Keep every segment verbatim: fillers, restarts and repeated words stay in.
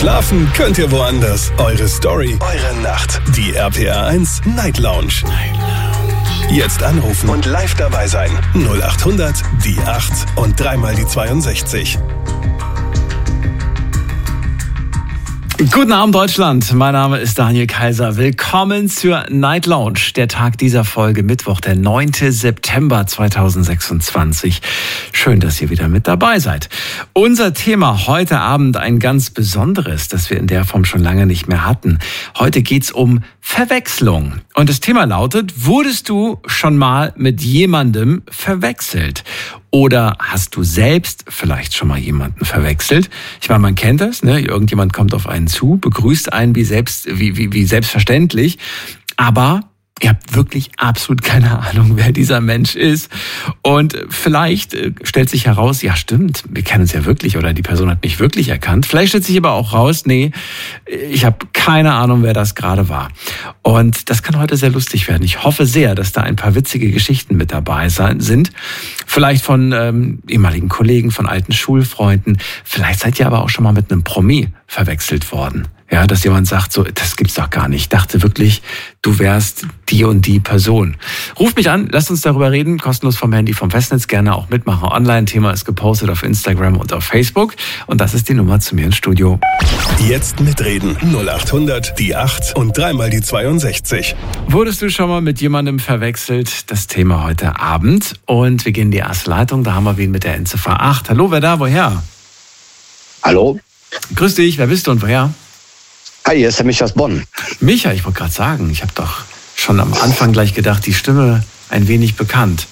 Schlafen könnt ihr woanders. Eure Story, eure Nacht. Die R P R eins Night Lounge. Night Lounge. Jetzt anrufen und live dabei sein. null acht hundert, die acht und dreimal die zweiundsechzig. Guten Abend, Deutschland. Mein Name ist Daniel Kaiser. Willkommen zur Night Lounge. Der Tag dieser Folge, Mittwoch, der neunte September zweitausendsechsundzwanzig. Schön, dass ihr wieder mit dabei seid. Unser Thema heute Abend ein ganz besonderes, das wir in der Form schon lange nicht mehr hatten. Heute geht's um Verwechslung. Und das Thema lautet, wurdest du schon mal mit jemandem verwechselt? Oder hast du selbst vielleicht schon mal jemanden verwechselt? Ich meine, man kennt das, ne? Irgendjemand kommt auf einen zu, begrüßt einen wie selbst, wie, wie, wie selbstverständlich. Aber ihr habt wirklich absolut keine Ahnung, wer dieser Mensch ist. Und vielleicht stellt sich heraus, ja stimmt, wir kennen uns ja wirklich oder die Person hat mich wirklich erkannt. Vielleicht stellt sich aber auch raus, nee, ich habe keine Ahnung, wer das gerade war. Und das kann heute sehr lustig werden. Ich hoffe sehr, dass da ein paar witzige Geschichten mit dabei sind. Vielleicht von ähm, ehemaligen Kollegen, von alten Schulfreunden. Vielleicht seid ihr aber auch schon mal mit einem Promi verwechselt worden. Ja, dass jemand sagt, so, das gibt's doch gar nicht. Ich dachte wirklich, du wärst die und die Person. Ruft mich an, lasst uns darüber reden, kostenlos vom Handy, vom Festnetz, gerne auch mitmachen. Online-Thema ist gepostet auf Instagram und auf Facebook. Und das ist die Nummer zu mir ins Studio. Jetzt mitreden, null acht hundert, die acht und dreimal die zweiundsechzig. Wurdest du schon mal mit jemandem verwechselt? Das Thema heute Abend. Und wir gehen in die erste Leitung, da haben wir wen mit der Endziffer acht. Hallo, wer da, woher? Hallo. Grüß dich, wer bist du und woher? Hi, hier ist der Micha aus Bonn. Micha, ich wollte gerade sagen, ich habe doch schon am Anfang gleich gedacht, die Stimme ein wenig bekannt.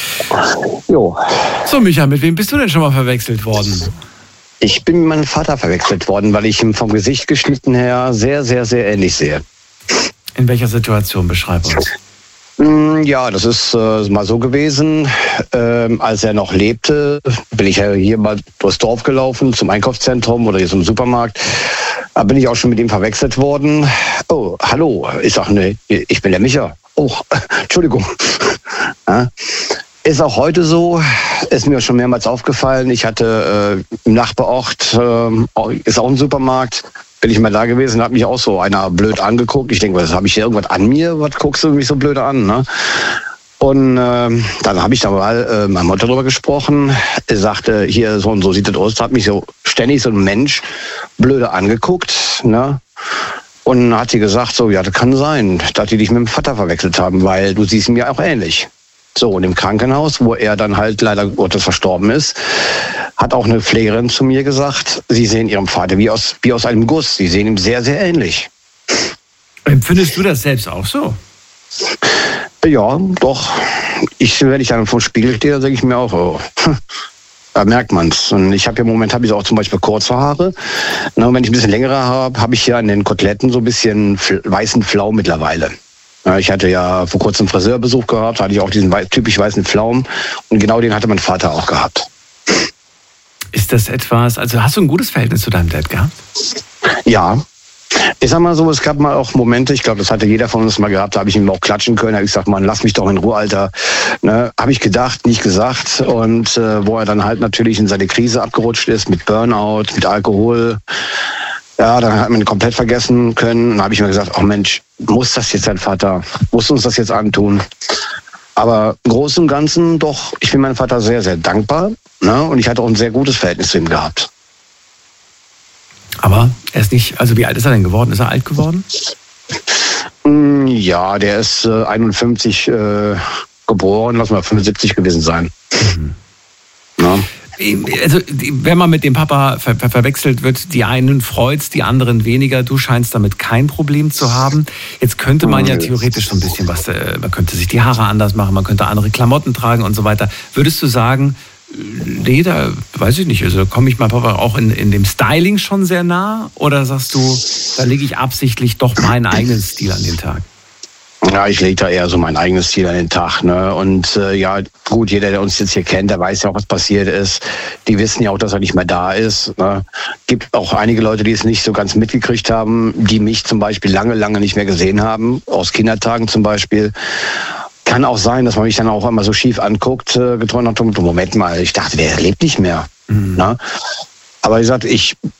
Jo. So, Micha, mit wem bist du denn schon mal verwechselt worden? Ich bin mit meinem Vater verwechselt worden, weil ich ihm vom Gesicht geschnitten her sehr, sehr, sehr ähnlich sehe. In welcher Situation? Beschreib uns. Ja, das ist äh, mal so gewesen. Ähm, als er noch lebte, bin ich ja hier mal durchs Dorf gelaufen, zum Einkaufszentrum oder hier zum Supermarkt. Da bin ich auch schon mit ihm verwechselt worden. Oh, hallo. Ich sag, nee, ich bin der Micha. Oh, Entschuldigung. Ja. Ist auch heute so, ist mir schon mehrmals aufgefallen. Ich hatte äh, im Nachbarort, äh, ist auch ein Supermarkt, bin ich mal da gewesen, hat mich auch so einer blöd angeguckt. Ich denke, was habe ich hier irgendwas an mir? Was guckst du mich so blöd an? Ne? Und äh, dann habe ich da mal äh, mit meiner Mutter drüber gesprochen. Er sagte, hier so und so sieht das aus. Hat mich so ständig so ein Mensch blöde angeguckt. Ne? Und hat sie gesagt, so ja, das kann sein, dass die dich mit dem Vater verwechselt haben, weil du siehst mir auch ähnlich. So, und im Krankenhaus, wo er dann halt leider Gottes verstorben ist, hat auch eine Pflegerin zu mir gesagt, sie sehen ihrem Vater wie aus, wie aus einem Guss. Sie sehen ihm sehr, sehr ähnlich. Empfindest du das selbst auch so? Ja, doch. Ich, wenn ich dann vor dem Spiegel stehe, dann sage ich mir auch, oh, da merkt man's. Und ich habe ja im Moment habe ich auch zum Beispiel kurze Haare. Na, und wenn ich ein bisschen längere Haare habe, habe ich hier an den Koteletten so ein bisschen weißen Flaum mittlerweile. Ja, ich hatte ja vor kurzem einen Friseurbesuch gehabt, da hatte ich auch diesen typisch weißen Flaum. Und genau den hatte mein Vater auch gehabt. Ist das etwas, also hast du ein gutes Verhältnis zu deinem Dad gehabt? Ja. Ich sag mal so, es gab mal auch Momente, ich glaube, das hatte jeder von uns mal gehabt, da habe ich ihm auch klatschen können, da habe ich gesagt, Mann, lass mich doch in Ruhe, Alter. Ne, habe ich gedacht, nicht gesagt. Und äh, wo er dann halt natürlich in seine Krise abgerutscht ist, mit Burnout, mit Alkohol. Ja, dann hat man ihn komplett vergessen können. Und dann habe ich mir gesagt, oh Mensch, muss das jetzt sein Vater? Muss uns das jetzt antun? Aber im Großen und Ganzen doch, ich bin meinem Vater sehr, sehr dankbar. Ne? Und ich hatte auch ein sehr gutes Verhältnis zu ihm gehabt. Aber er ist nicht, also wie alt ist er denn geworden? Ist er alt geworden? Ja, der ist äh, einundfünfzig äh, geboren, lass mal fünfundsiebzig gewesen sein. Mhm. Ja. Also, wenn man mit dem Papa ver- ver- verwechselt wird, die einen freut's, die anderen weniger. Du scheinst damit kein Problem zu haben. Jetzt könnte man ja theoretisch so ein bisschen was, äh, man könnte sich die Haare anders machen, man könnte andere Klamotten tragen und so weiter. Würdest du sagen, nee, da weiß ich nicht, also komme ich meinem Papa auch in, in dem Styling schon sehr nah? Oder sagst du, da lege ich absichtlich doch meinen eigenen Stil an den Tag? Ja, ich lege da eher so mein eigenes Stil an den Tag. Ne? Und äh, ja, gut, jeder, der uns jetzt hier kennt, der weiß ja auch, was passiert ist. Die wissen ja auch, dass er nicht mehr da ist. Ne? Gibt auch einige Leute, die es nicht so ganz mitgekriegt haben, die mich zum Beispiel lange, lange nicht mehr gesehen haben, aus Kindertagen zum Beispiel. Kann auch sein, dass man mich dann auch einmal so schief anguckt, äh, getreu nach dem Moment mal, ich dachte, der lebt nicht mehr. Mhm. Ne? Aber wie gesagt, ich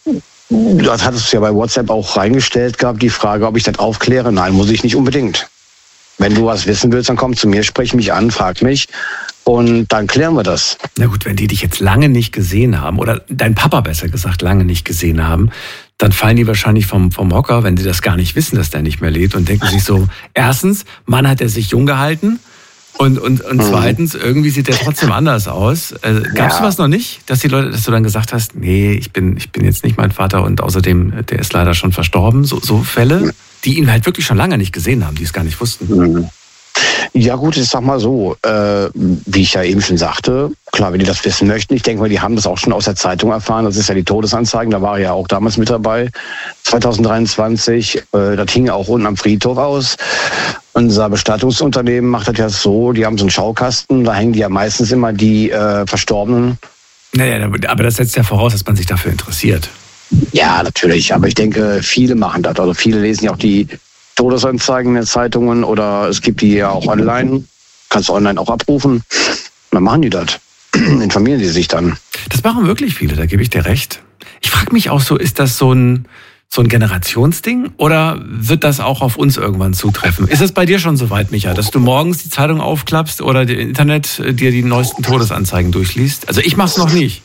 Das hattest du ja bei WhatsApp auch reingestellt gehabt, die Frage, ob ich das aufkläre. Nein, muss ich nicht unbedingt. Wenn du was wissen willst, dann komm zu mir, sprich mich an, frag mich und dann klären wir das. Na gut, wenn die dich jetzt lange nicht gesehen haben, oder dein Papa besser gesagt lange nicht gesehen haben, dann fallen die wahrscheinlich vom, vom Hocker, wenn sie das gar nicht wissen, dass der nicht mehr lebt und denken sich so, erstens, Mann, hat er sich jung gehalten und, und, und zweitens, irgendwie sieht der trotzdem anders aus. Äh, Gab es Ja. was noch nicht, dass die Leute, dass du dann gesagt hast, nee, ich bin, ich bin jetzt nicht mein Vater und außerdem, der ist leider schon verstorben, so, so Fälle, die ihn halt wirklich schon lange nicht gesehen haben, die es gar nicht wussten. Ja gut, ich sag mal so, äh, wie ich ja eben schon sagte, klar, wenn die das wissen möchten, ich denke mal, die haben das auch schon aus der Zeitung erfahren, das ist ja die Todesanzeigen, da war er ja auch damals mit dabei, zwanzig dreiundzwanzig, äh, das hing auch unten am Friedhof aus. Unser Bestattungsunternehmen macht das ja so, die haben so einen Schaukasten, da hängen die ja meistens immer die äh, Verstorbenen. Naja, aber das setzt ja voraus, dass man sich dafür interessiert. Ja, natürlich, aber ich denke, viele machen das, also viele lesen ja auch die Todesanzeigen in den Zeitungen oder es gibt die ja auch online, kannst du online auch abrufen. Dann machen die das, informieren die sich dann. Das machen wirklich viele, da gebe ich dir recht. Ich frage mich auch so, ist das so ein, so ein Generationsding oder wird das auch auf uns irgendwann zutreffen? Ist es bei dir schon so weit, Micha, dass du morgens die Zeitung aufklappst oder im Internet dir die neuesten Todesanzeigen durchliest? Also ich mache es noch nicht.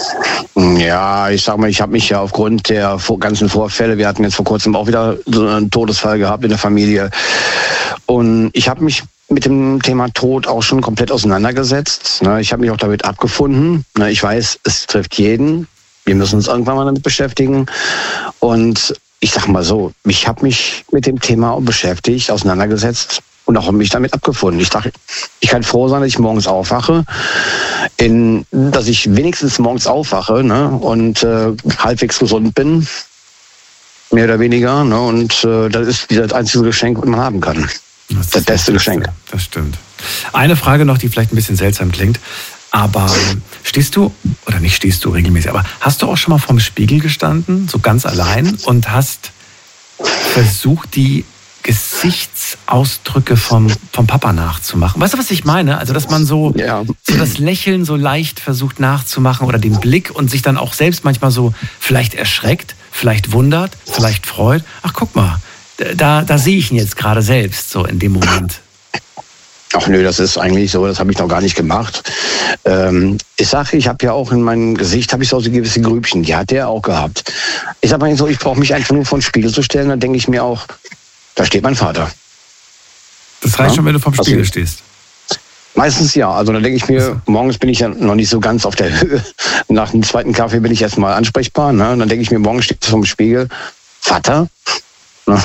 Ja, ich sag mal, ich habe mich ja aufgrund der ganzen Vorfälle, wir hatten jetzt vor kurzem auch wieder so einen Todesfall gehabt in der Familie und ich habe mich mit dem Thema Tod auch schon komplett auseinandergesetzt. Ich habe mich auch damit abgefunden. Ich weiß, es trifft jeden. Wir müssen uns irgendwann mal damit beschäftigen und ich sag mal so, ich habe mich mit dem Thema auch beschäftigt, auseinandergesetzt. Und auch mich damit abgefunden. Ich dachte, ich kann froh sein, dass ich morgens aufwache, in, dass ich wenigstens morgens aufwache, ne, und äh, halbwegs gesund bin, mehr oder weniger. Ne, und äh, das ist das einzige Geschenk, was man haben kann. Das, das beste Geschenk. Das stimmt. Eine Frage noch, die vielleicht ein bisschen seltsam klingt. Aber stehst du, oder nicht stehst du regelmäßig, aber hast du auch schon mal vorm Spiegel gestanden, so ganz allein, und hast versucht, die Gesichtsausdrücke vom, vom Papa nachzumachen? Weißt du, was ich meine? Also, dass man so, ja. so das Lächeln so leicht versucht nachzumachen oder den Blick und sich dann auch selbst manchmal so vielleicht erschreckt, vielleicht wundert, vielleicht freut. Ach, guck mal, da, da sehe ich ihn jetzt gerade selbst so in dem Moment. Ach nö, das ist eigentlich so, das habe ich noch gar nicht gemacht. Ähm, ich sage, ich habe ja auch in meinem Gesicht, habe ich so gewisse Grübchen, die hat der auch gehabt. Ich sage mal so, ich brauche mich einfach nur vor den Spiegel zu stellen, dann denke ich mir auch, da steht mein Vater. Das reicht ja? schon, wenn du vorm Spiegel also, stehst? Meistens ja. Also dann denke ich mir, morgens bin ich ja noch nicht so ganz auf der Höhe. Nach dem zweiten Kaffee bin ich erstmal ansprechbar. Ne? Und dann denke ich mir, morgen steht vorm Spiegel, Vater? Ne?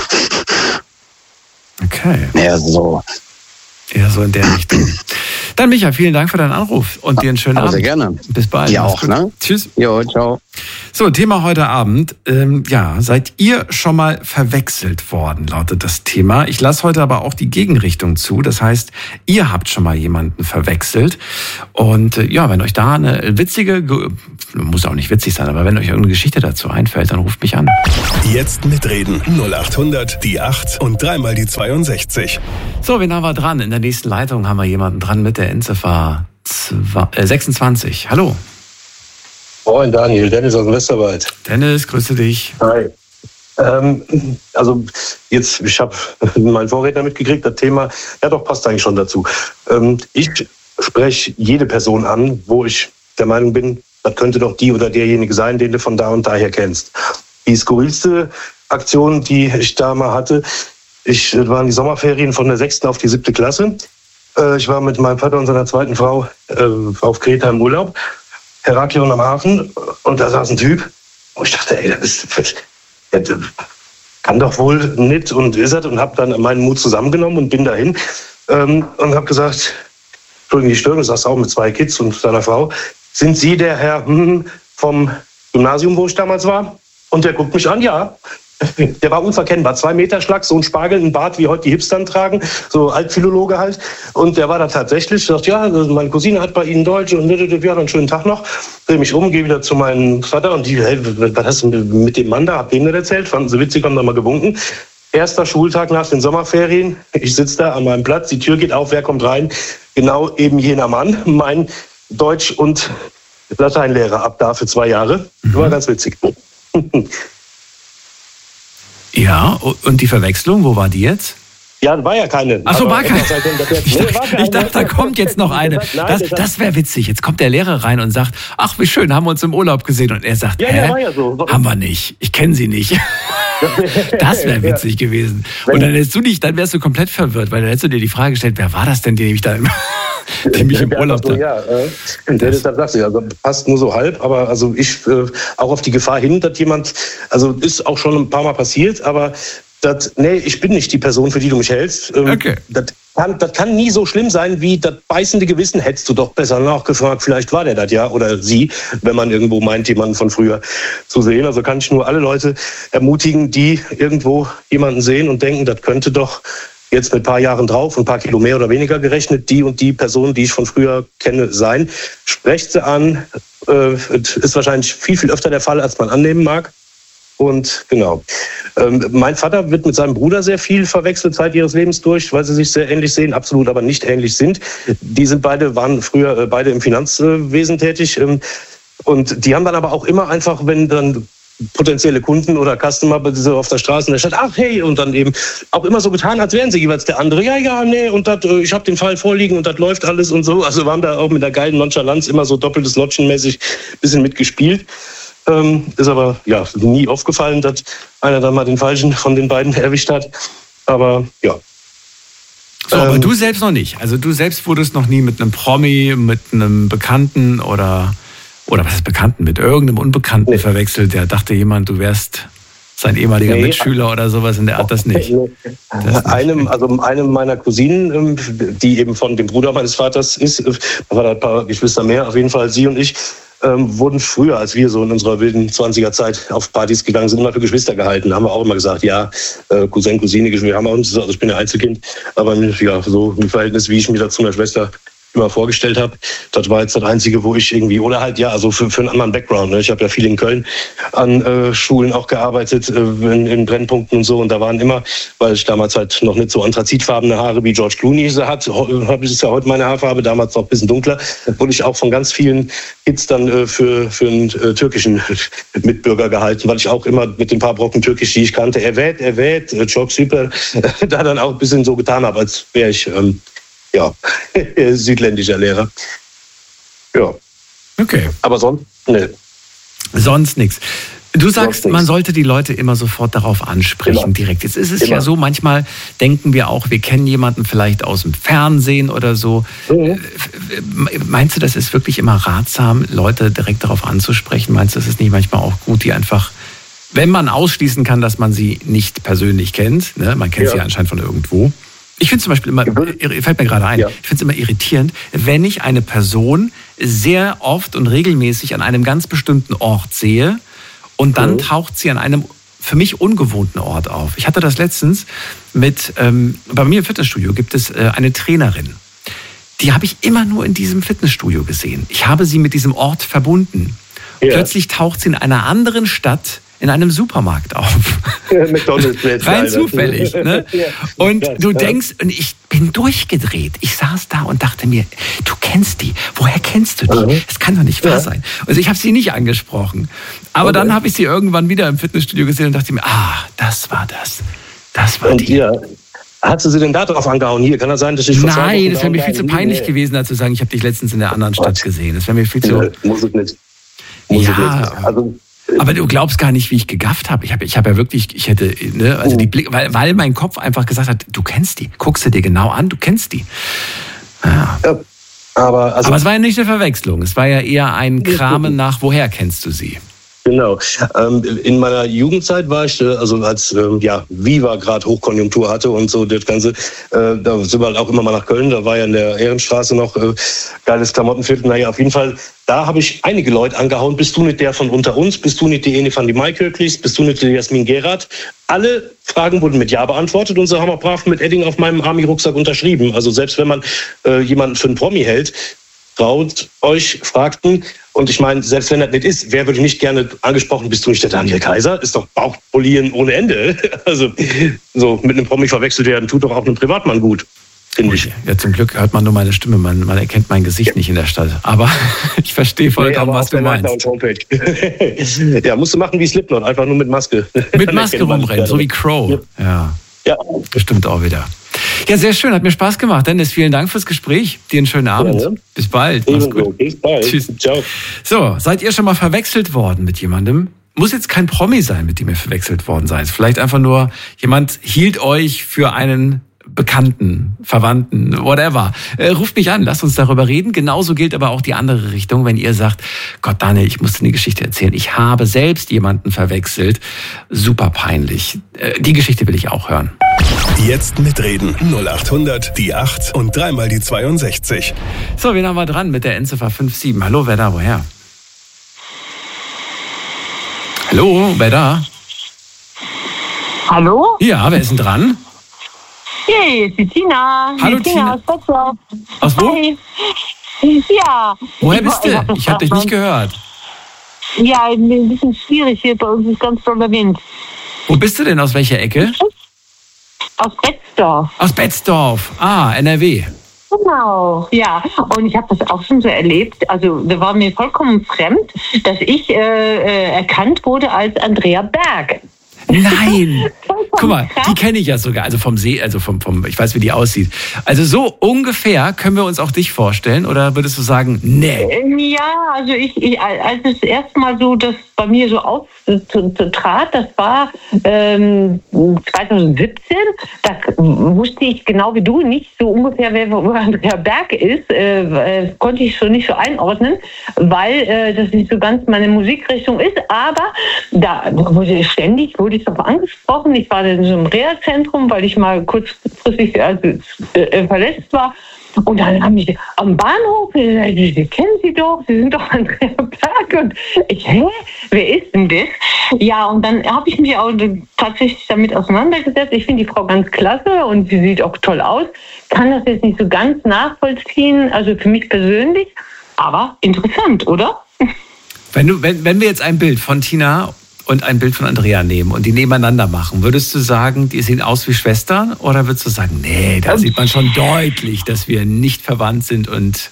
Okay. Ja, so. Ja, so in der Richtung. Dann Micha, vielen Dank für deinen Anruf und dir einen schönen Aber Abend. sehr gerne. Bis bald. Ja auch, ne? Tschüss. Jo, ciao. So, Thema heute Abend. Ähm, ja, seid ihr schon mal verwechselt worden, lautet das Thema. Ich lasse heute aber auch die Gegenrichtung zu. Das heißt, ihr habt schon mal jemanden verwechselt. Und äh, ja, wenn euch da eine witzige, muss auch nicht witzig sein, aber wenn euch irgendeine Geschichte dazu einfällt, dann ruft mich an. Jetzt mitreden. null acht hundert, die acht und dreimal die zweiundsechzig. So, wen haben wir dran? In der nächsten Leitung haben wir jemanden dran mit der Endziffer sechsundzwanzig. Hallo. Moin Daniel, Dennis aus dem Westerwald. Dennis, grüße dich. Hi. Ähm, also jetzt, ich habe meinen Vorredner mitgekriegt, das Thema, ja doch, passt eigentlich schon dazu. Ähm, ich spreche jede Person an, wo ich der Meinung bin, das könnte doch die oder derjenige sein, den du von da und daher kennst. Die skurrilste Aktion, die ich da mal hatte, ich das waren die Sommerferien von der sechsten auf die siebte Klasse. Äh, ich war mit meinem Vater und seiner zweiten Frau äh, auf Kreta im Urlaub. Heraklion am Hafen und da saß ein Typ und ich dachte, ey, das, ist, das, das kann doch wohl nicht und ist es und habe dann meinen Mut zusammengenommen und bin dahin ähm, und habe gesagt, Entschuldigung, die Störung, du sagst auch mit zwei Kids und seiner Frau, sind Sie der Herr hm, vom Gymnasium, wo ich damals war? Und der guckt mich an, ja. Der war unverkennbar. Zwei Meter Schlag, so ein Spargel, ein Bart, wie heute die Hipstern tragen, so Altphilologe halt. Und der war da tatsächlich, sagt, ja, meine Cousine hat bei Ihnen Deutsch und wir haben einen schönen Tag noch. Drehe mich um, gehe wieder zu meinem Vater und die, hey, was hast du mit dem Mann da? Hab denen das erzählt? Fanden sie witzig, haben da mal gewunken. Erster Schultag nach den Sommerferien. Ich sitze da an meinem Platz, die Tür geht auf, wer kommt rein? Genau eben jener Mann, mein Deutsch- und Lateinlehrer ab da für zwei Jahre. War ganz witzig. Ja, und die Verwechslung, wo war die jetzt? Ja, war ja keine. Ach so, war keine. Ich dachte, ich dachte, da kommt jetzt noch eine. Das, das wäre witzig. Jetzt kommt der Lehrer rein und sagt, ach, wie schön, haben wir uns im Urlaub gesehen. Und er sagt, ja, hä? Ja, war ja so. Haben wir nicht. Ich kenne sie nicht. Das wäre witzig ja. gewesen. Und dann hättest du nicht, dann wärst du komplett verwirrt, weil dann hättest du dir die Frage gestellt, wer war das denn, die mich da im, die mich im Urlaub so, ja, äh, das sagst du, also passt nur so halb, aber also ich äh, auch auf die Gefahr hin, dass jemand, also ist auch schon ein paar Mal passiert, aber das, nee, ich bin nicht die Person, für die du mich hältst. Ähm, okay. Das kann, das kann nie so schlimm sein, wie das beißende Gewissen. Hättest du doch besser nachgefragt, vielleicht war der das ja oder sie, wenn man irgendwo meint, jemanden von früher zu sehen. Also kann ich nur alle Leute ermutigen, die irgendwo jemanden sehen und denken, das könnte doch jetzt mit ein paar Jahren drauf, ein paar Kilo mehr oder weniger gerechnet, die und die Person, die ich von früher kenne, sein. Sprecht sie an. Äh, ist wahrscheinlich viel, viel öfter der Fall, als man annehmen mag. Und genau. Ähm, mein Vater wird mit seinem Bruder sehr viel verwechselt Zeit ihres Lebens durch, weil sie sich sehr ähnlich sehen, absolut aber nicht ähnlich sind. Die sind beide, waren früher äh, beide im Finanzwesen tätig. Ähm, und die haben dann aber auch immer einfach, wenn dann potenzielle Kunden oder Customer auf der Straße in der Stadt, ach hey, und dann eben auch immer so getan, als wären sie jeweils der andere. Ja, ja, nee, und dat, ich habe den Fall vorliegen und das läuft alles und so. Also wir haben da auch mit der geilen Nonchalanz immer so doppeltes Notchenmäßig ein bisschen mitgespielt. Ähm, ist aber ja nie aufgefallen, dass einer dann mal den Falschen von den beiden erwischt hat. Aber ja. So, aber ähm, du selbst noch nicht. Also du selbst wurdest noch nie mit einem Promi, mit einem Bekannten oder, oder was ist Bekannten, mit irgendeinem Unbekannten nee. verwechselt, der dachte jemand, du wärst sein ehemaliger nee. Mitschüler oder sowas in der Art, das nicht. Das nicht. Einem, also einem meiner Cousinen, die eben von dem Bruder meines Vaters ist, da waren ein paar Geschwister mehr, auf jeden Fall sie und ich, Ähm, wurden früher, als wir so in unserer wilden zwanziger-Zeit auf Partys gegangen sind, immer für Geschwister gehalten. Da haben wir auch immer gesagt, ja, äh, Cousin, Cousine, wir haben uns, also ich bin ja Einzelkind, aber ja, so im Verhältnis, wie ich mir dazu einer Schwester immer vorgestellt habe, das war jetzt das Einzige, wo ich irgendwie, oder halt, ja, also für, für einen anderen Background. Ne? Ich habe ja viel in Köln an äh, Schulen auch gearbeitet, äh, in, in Brennpunkten und so, und da waren immer, weil ich damals halt noch nicht so anthrazitfarbene Haare wie George Clooney hat, habe ich ja heute meine Haarfarbe, damals noch ein bisschen dunkler, wurde ich auch von ganz vielen Kids dann äh, für, für einen äh, türkischen Mitbürger gehalten, weil ich auch immer mit den paar Brocken Türkisch, die ich kannte, erwähnt, erwähnt, äh, Çok super, da dann auch ein bisschen so getan habe, als wäre ich ähm, ja, südländischer Lehrer. Ja. Okay. Aber sonst, ne. Sonst nichts. Du sagst, man sollte die Leute immer sofort darauf ansprechen, immer. direkt. Jetzt ist es immer. ja so, manchmal denken wir auch, wir kennen jemanden vielleicht aus dem Fernsehen oder so. Mhm. Meinst du, das ist wirklich immer ratsam, Leute direkt darauf anzusprechen? Meinst du, das ist nicht manchmal auch gut, die einfach, wenn man ausschließen kann, dass man sie nicht persönlich kennt, ne? Man kennt ja. sie ja anscheinend von irgendwo. Ich finde zum Beispiel immer, fällt mir gerade ein, ja. ich finde es immer irritierend, wenn ich eine Person sehr oft und regelmäßig an einem ganz bestimmten Ort sehe und dann mhm. taucht sie an einem für mich ungewohnten Ort auf. Ich hatte das letztens mit, ähm, bei mir im Fitnessstudio gibt es äh, eine Trainerin. Die habe ich immer nur in diesem Fitnessstudio gesehen. Ich habe sie mit diesem Ort verbunden. Ja. Plötzlich taucht sie in einer anderen Stadt in einem Supermarkt auf. McDonald's. Rein zufällig. Ne? Und du denkst, und ich bin durchgedreht. Ich saß da und dachte mir, du kennst die. Woher kennst du die? Das kann doch nicht wahr sein. Also ich habe sie nicht angesprochen. Aber okay. dann habe ich sie irgendwann wieder im Fitnessstudio gesehen und dachte mir, ah, das war das. Das war und die. Ja. Hat sie denn da drauf angehauen? Hier, kann das sein, dass ich Nein, das wäre mir viel zu peinlich nee. gewesen, als zu sagen, ich habe dich letztens in der anderen Stadt gesehen. Das wäre mir viel zu... Nee, muss ich nicht. Muss ja, ich nicht. Also, aber du glaubst gar nicht, wie ich gegafft habe. Ich habe ich hab ja wirklich, ich hätte, ne, also die Blick, weil, weil mein Kopf einfach gesagt hat, du kennst die, guckst du dir genau an, du kennst die. Ja. Ja, aber, also, aber es war ja nicht eine Verwechslung, es war ja eher ein Kramen nach, woher kennst du sie? Genau. In meiner Jugendzeit war ich, also als ja, Viva gerade Hochkonjunktur hatte und so das Ganze, da sind wir halt auch immer mal nach Köln, da war ja in der Ehrenstraße noch geiles Klamottenviertel. Naja, auf jeden Fall, da habe ich einige Leute angehauen. Bist du nicht der von unter uns? Bist du nicht die Ene van die Maikirchlis? Bist du nicht die Jasmin Gerard? Alle Fragen wurden mit Ja beantwortet und so haben wir brav mit Edding auf meinem Army-Rucksack unterschrieben. Also selbst wenn man äh, jemanden für einen Promi hält, traut euch, fragten. Und ich meine, selbst wenn das nicht ist, wer würde nicht gerne angesprochen, bist du nicht der Daniel Kaiser? Ist doch Bauchpolieren ohne Ende. Also so mit einem Promi verwechselt werden, tut doch auch einem Privatmann gut. finde ich. Ja, zum Glück hört man nur meine Stimme, man, man erkennt mein Gesicht ja. nicht in der Stadt. Aber ich verstehe vollkommen, nee, was du meinst. Ja, musst du machen wie Slipknot, einfach nur mit Maske. Mit Maske rumrennen, so wie Crow. Ja. ja. Bestimmt auch wieder. Ja, sehr schön, hat mir Spaß gemacht. Dennis, vielen Dank fürs Gespräch. Dir einen schönen Abend. Ja, ne? Bis bald. Mach's gut. Bis bald. Tschüss. Ciao. So, seid ihr schon mal verwechselt worden mit jemandem? Muss jetzt kein Promi sein, mit dem ihr verwechselt worden seid. Vielleicht einfach nur, jemand hielt euch für einen Bekannten, Verwandten, whatever. Äh, ruft mich an, lasst uns darüber reden. Genauso gilt aber auch die andere Richtung, wenn ihr sagt, Gott Daniel, ich muss dir eine Geschichte erzählen. Ich habe selbst jemanden verwechselt. Super peinlich. Äh, die Geschichte will ich auch hören. Jetzt mitreden. null acht hundert, die acht und dreimal die zweiundsechzig. So, wen haben wir dran mit der Endziffer fünf sieben? Hallo, wer da, woher? Hallo, wer da? Hallo? Ja, wer ist denn dran? Hey, ist die Tina. Hallo, die Tina. Tina. Aus, aus wo? Hi. Ja. Woher bist du? Ich, ich habe dich nicht gehört. Ja, ein bisschen schwierig hier. Bei uns ist ganz doller Wind. Wo bist du denn? Aus welcher Ecke? Aus Betzdorf. Aus Betzdorf. Ah, N R W. Genau, ja. Und ich habe das auch schon so erlebt. Also, da war mir vollkommen fremd, dass ich äh, äh, erkannt wurde als Andrea Berg. Nein! Guck mal, die kenne ich ja sogar, also vom See, also vom, vom, ich weiß, wie die aussieht. Also so ungefähr können wir uns auch dich vorstellen, oder würdest du sagen, nee? Ja, also ich, ich als es erstmal so, das bei mir so auftrat, das war ähm, zwanzig siebzehn, da wusste ich genau wie du nicht so ungefähr, wer Andrea Berg ist, äh, äh, konnte ich so nicht so einordnen, weil äh, das nicht so ganz meine Musikrichtung ist, aber da wurde ich ständig, wurde ich darauf angesprochen, ich war in so einem Reha-Zentrum, weil ich mal kurzfristig also, äh, verletzt war. Und dann haben mich am Bahnhof gesagt, Sie kennen Sie doch, Sie sind doch Andrea Berg. Und ich, hä, wer ist denn das? Ja, und dann habe ich mich auch tatsächlich damit auseinandergesetzt. Ich finde die Frau ganz klasse und sie sieht auch toll aus. Kann das jetzt nicht so ganz nachvollziehen, also für mich persönlich, aber interessant, oder? Wenn du, wenn, wenn wir jetzt ein Bild von Tina und ein Bild von Andrea nehmen und die nebeneinander machen, würdest du sagen, die sehen aus wie Schwestern? Oder würdest du sagen, nee, da sieht man schon deutlich, dass wir nicht verwandt sind und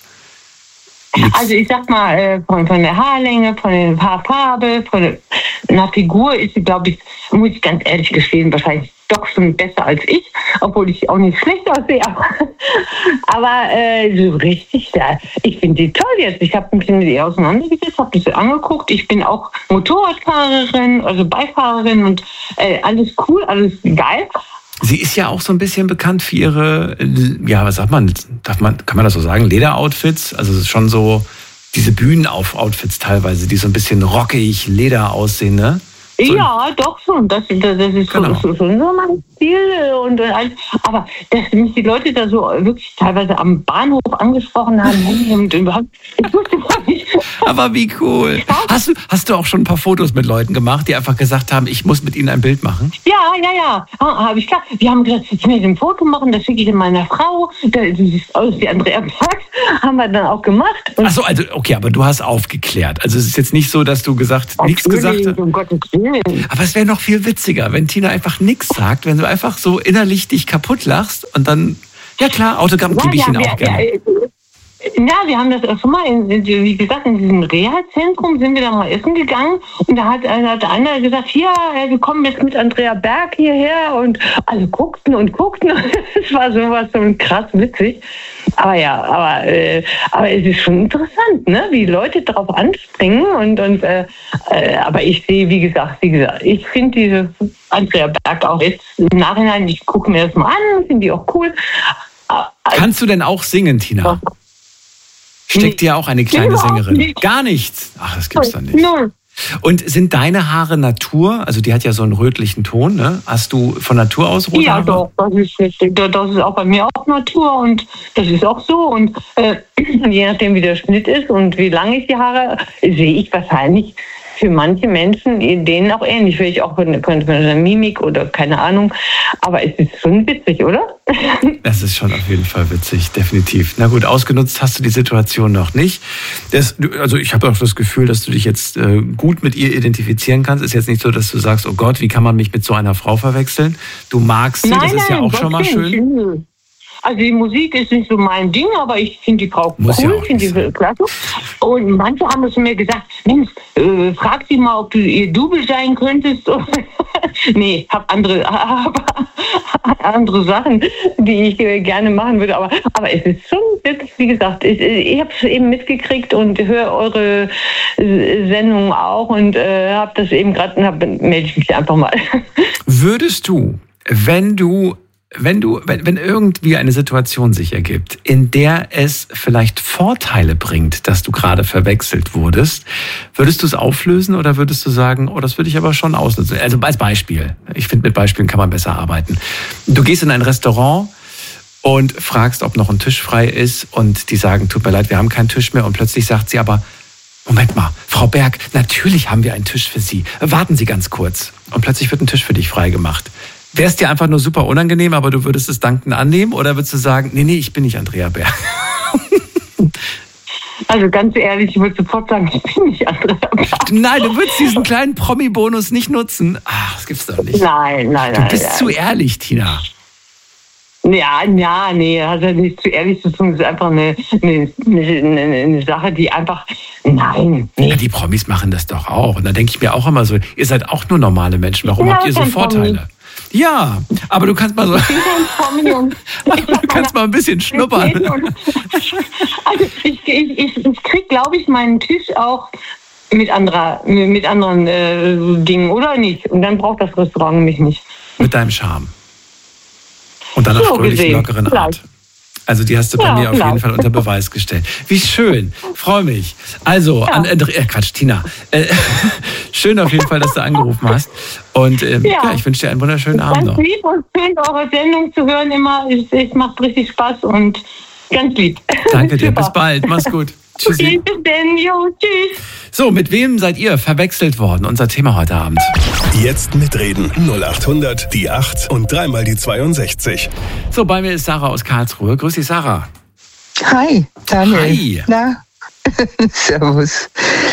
nix. Also ich sag mal, von, von der Haarlänge, von der Haarfarbe, von der Figur ist sie, glaube ich, muss ich ganz ehrlich gestehen, wahrscheinlich doch schon besser als ich, obwohl ich auch nicht schlecht aussehe. Aber, aber äh, so richtig, ja, ich finde sie toll jetzt. Ich habe ein bisschen mit ihr auseinandergesetzt, habe das angeguckt. Ich bin auch Motorradfahrerin, also Beifahrerin und äh, alles cool, alles geil. Sie ist ja auch so ein bisschen bekannt für ihre, ja, was sagt man, darf man, kann man das so sagen, Lederoutfits? Also es ist schon so diese Bühnenoutfits teilweise, die so ein bisschen rockig, Leder aussehen, ne? So ja, doch schon. Das, das, das ist genau. schon, schon so mein Stil. Und, und, aber dass mich die Leute da so wirklich teilweise am Bahnhof angesprochen haben. und überhaupt, ich wusste gar nicht. Aber wie cool. Hast du, hast du auch schon ein paar Fotos mit Leuten gemacht, die einfach gesagt haben, ich muss mit ihnen ein Bild machen? Ja, ja, ja. Ah, habe ich klar. Die haben gesagt, ich will ein Foto machen, das schicke ich meiner Frau. Du siehst aus wie Andrea Berg. Haben wir dann auch gemacht. Und Ach so, also okay, aber du hast aufgeklärt. Also es ist jetzt nicht so, dass du gesagt, nichts gesagt hast. Um Gottes Willen. Aber es wäre noch viel witziger, wenn Tina einfach nichts sagt, wenn du einfach so innerlich dich kaputt lachst und dann, ja klar, Autogramm ja, gebe ich ja, Ihnen auch wir, gerne. Ja, ja, wir haben das schon mal, in, wie gesagt, in diesem Reha-Zentrum sind wir da mal essen gegangen und da hat, hat einer gesagt, ja, wir kommen jetzt mit Andrea Berg hierher und alle guckten und guckten. Es war sowas so krass witzig. Aber ja, aber, äh, aber es ist schon interessant, ne, wie Leute darauf anspringen und, und äh, äh, aber ich sehe, wie gesagt, wie gesagt, ich finde diese Andrea Berg auch jetzt im Nachhinein, ich gucke mir das mal an, finde die auch cool. Kannst du denn auch singen, Tina? Steckt dir auch eine kleine Sängerin? Nicht. Gar nichts. Ach, das gibt's doch nicht. Null. Und sind deine Haare Natur? Also die hat ja so einen rötlichen Ton, ne? Hast du von Natur aus rote ja, Haare? Ja, doch. Das ist, das ist auch bei mir auch Natur und das ist auch so. Und äh, je nachdem, wie der Schnitt ist und wie lang ich die Haare, sehe ich wahrscheinlich für manche Menschen, denen auch ähnlich. Vielleicht auch von, von der Mimik oder keine Ahnung. Aber es ist schon witzig, oder? Das ist schon auf jeden Fall witzig, definitiv. Na gut, ausgenutzt hast du die Situation noch nicht. Das, also ich habe auch das Gefühl, dass du dich jetzt äh, gut mit ihr identifizieren kannst. Ist jetzt nicht so, dass du sagst, oh Gott, wie kann man mich mit so einer Frau verwechseln? Du magst sie, nein, das ist nein, ja auch schon mal schön. Also die Musik ist nicht so mein Ding, aber ich finde die Frau Muss cool, ja finde die klasse. Und manche haben es mir gesagt, Mensch, äh, frag sie mal, ob du ihr Double sein könntest. Nee, hab andere, hab andere Sachen, die ich äh, gerne machen würde. Aber, aber es ist schon wirklich, wie gesagt, ich, ich habe es eben mitgekriegt und höre eure äh, Sendung auch und äh, habe das eben gerade, melde ich mich einfach mal. Würdest du, wenn du Wenn du, wenn, wenn irgendwie eine Situation sich ergibt, in der es vielleicht Vorteile bringt, dass du gerade verwechselt wurdest, würdest du es auflösen oder würdest du sagen, oh, das würde ich aber schon ausnutzen? Also als Beispiel. Ich finde, mit Beispielen kann man besser arbeiten. Du gehst in ein Restaurant und fragst, ob noch ein Tisch frei ist und die sagen, tut mir leid, wir haben keinen Tisch mehr und plötzlich sagt sie aber, Moment mal, Frau Berg, natürlich haben wir einen Tisch für Sie. Warten Sie ganz kurz. Und plötzlich wird ein Tisch für dich freigemacht. Wäre es dir einfach nur super unangenehm, aber du würdest es dankend annehmen? Oder würdest du sagen, nee, nee, ich bin nicht Andrea Berg? Also ganz ehrlich, ich würde sofort sagen, ich bin nicht Andrea Berg. Nein, du würdest diesen kleinen Promi-Bonus nicht nutzen. Ach, das gibt's doch nicht. Nein, nein, nein. Du bist nein. zu ehrlich, Tina. Ja, ja, nee, hat ja nicht zu ehrlich zu tun. Das ist einfach eine, eine, eine, eine Sache, die einfach, nein. Nee. Ja, die Promis machen das doch auch. Und da denke ich mir auch immer so, ihr seid auch nur normale Menschen. Warum Ja, habt ihr so kein Vorteile? Promi. Ja, aber du kannst mal so, Ich bin kein Promi und du kannst mal ein bisschen schnuppern. Also ich, ich, ich, ich krieg, glaube ich, meinen Tisch auch mit, anderer, mit anderen äh, Dingen, oder nicht? Und dann braucht das Restaurant mich nicht. Mit deinem Charme. Und deiner So fröhlichen, gesehen, lockeren Art. vielleicht. Also die hast du bei Ja, mir auf jeden vielleicht. Fall unter Beweis gestellt. Wie schön, freue mich. Also, Ja. an, äh, Quatsch, Tina. Äh, schön auf jeden Fall, dass du angerufen hast. Und ähm, ja. Ja. ich wünsche dir einen wunderschönen Abend Ganz noch. lieb und schön, eure Sendung zu hören immer. Es, es macht richtig Spaß und ganz lieb. Danke dir, Super. bis bald, mach's gut. Tschüssi. Okay, bis dann, jo, tschüss. So, mit wem seid ihr verwechselt worden? Unser Thema heute Abend. Jetzt mitreden. null acht hundert, die acht und dreimal die zweiundsechzig. So, bei mir ist Sarah aus Karlsruhe. Grüß dich, Sarah. Hi, Daniel. Hi. Na? Servus.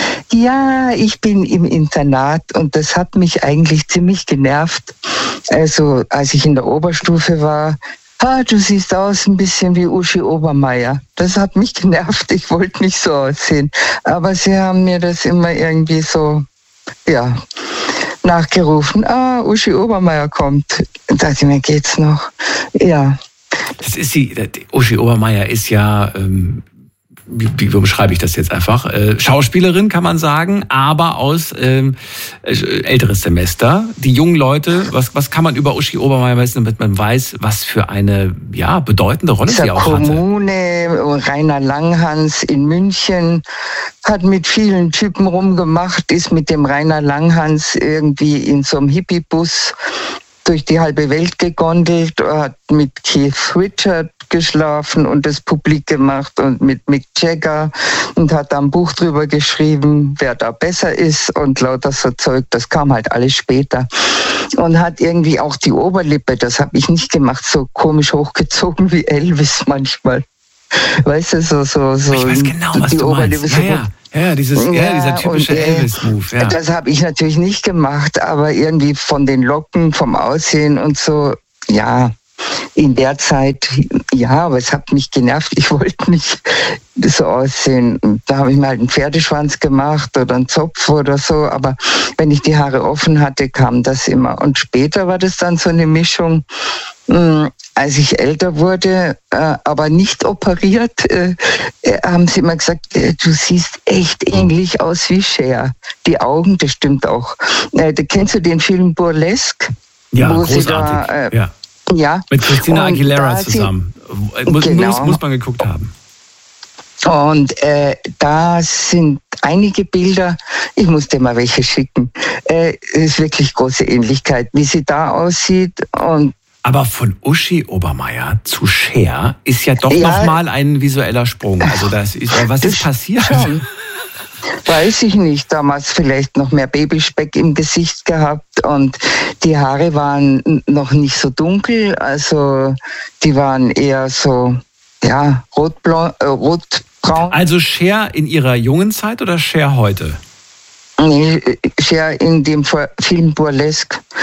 Ja, ich bin im Internat und das hat mich eigentlich ziemlich genervt. Also, als ich in der Oberstufe war, ah, du siehst aus ein bisschen wie Uschi Obermeier. Das hat mich genervt. Ich wollte nicht so aussehen. Aber sie haben mir das immer irgendwie so, ja, nachgerufen. Ah, Uschi Obermeier kommt. Da dachte ich mir, geht's noch? Ja. Das ist sie, die Uschi Obermeier ist ja, ähm, wie, wie beschreibe ich das jetzt einfach? Äh, Schauspielerin, kann man sagen, aber aus ähm, äh, älteres Semester. Die jungen Leute, was, was kann man über Uschi Obermeier wissen, damit man weiß, was für eine ja, bedeutende Rolle sie auch hatte? Kommune, Rainer Langhans in München, hat mit vielen Typen rumgemacht, ist mit dem Rainer Langhans irgendwie in so einem Hippie-Bus durch die halbe Welt gegondelt, hat mit Keith Richard geschlafen und das publik gemacht und mit Mick Jagger und hat da ein Buch drüber geschrieben, wer da besser ist und lauter so Zeug, das kam halt alles später. Und hat irgendwie auch die Oberlippe, das habe ich nicht gemacht, so komisch hochgezogen wie Elvis manchmal. Weißt du, so, so, so. Ich weiß genau, was die du Oberlippe meinst. so Ja, ja. Ja, dieses, ja, ja, dieser typische und, äh, Elvis-Move. Ja. Das habe ich natürlich nicht gemacht, aber irgendwie von den Locken, vom Aussehen und so, ja, in der Zeit, ja, aber es hat mich genervt. Ich wollte nicht so aussehen. Da habe ich mal halt einen Pferdeschwanz gemacht oder einen Zopf oder so, aber wenn ich die Haare offen hatte, kam das immer. Und später war das dann so eine Mischung, mh, als ich älter wurde, äh, aber nicht operiert, äh, äh, haben sie immer gesagt, äh, du siehst echt ähnlich aus wie Cher. Die Augen, das stimmt auch. Äh, kennst du den Film Burlesque? Ja, Wo sie großartig. da, äh, ja. Ja. Mit Christina Und Aguilera da sie- zusammen. Muss, Genau. muss, muss man geguckt haben. Und äh, da sind einige Bilder, ich muss dir mal welche schicken, äh, ist wirklich große Ähnlichkeit, wie sie da aussieht. Und Aber von Uschi Obermeier zu Cher ist ja doch Ja. nochmal ein visueller Sprung. Also das ist, was ist Das passiert? schon. Weiß ich nicht, damals vielleicht noch mehr Babyspeck im Gesicht gehabt und die Haare waren noch nicht so dunkel, also die waren eher so, ja, rotblond, äh, rotbraun. Also Cher in ihrer jungen Zeit oder Cher heute? Nee, Cher in dem Film Burlesque.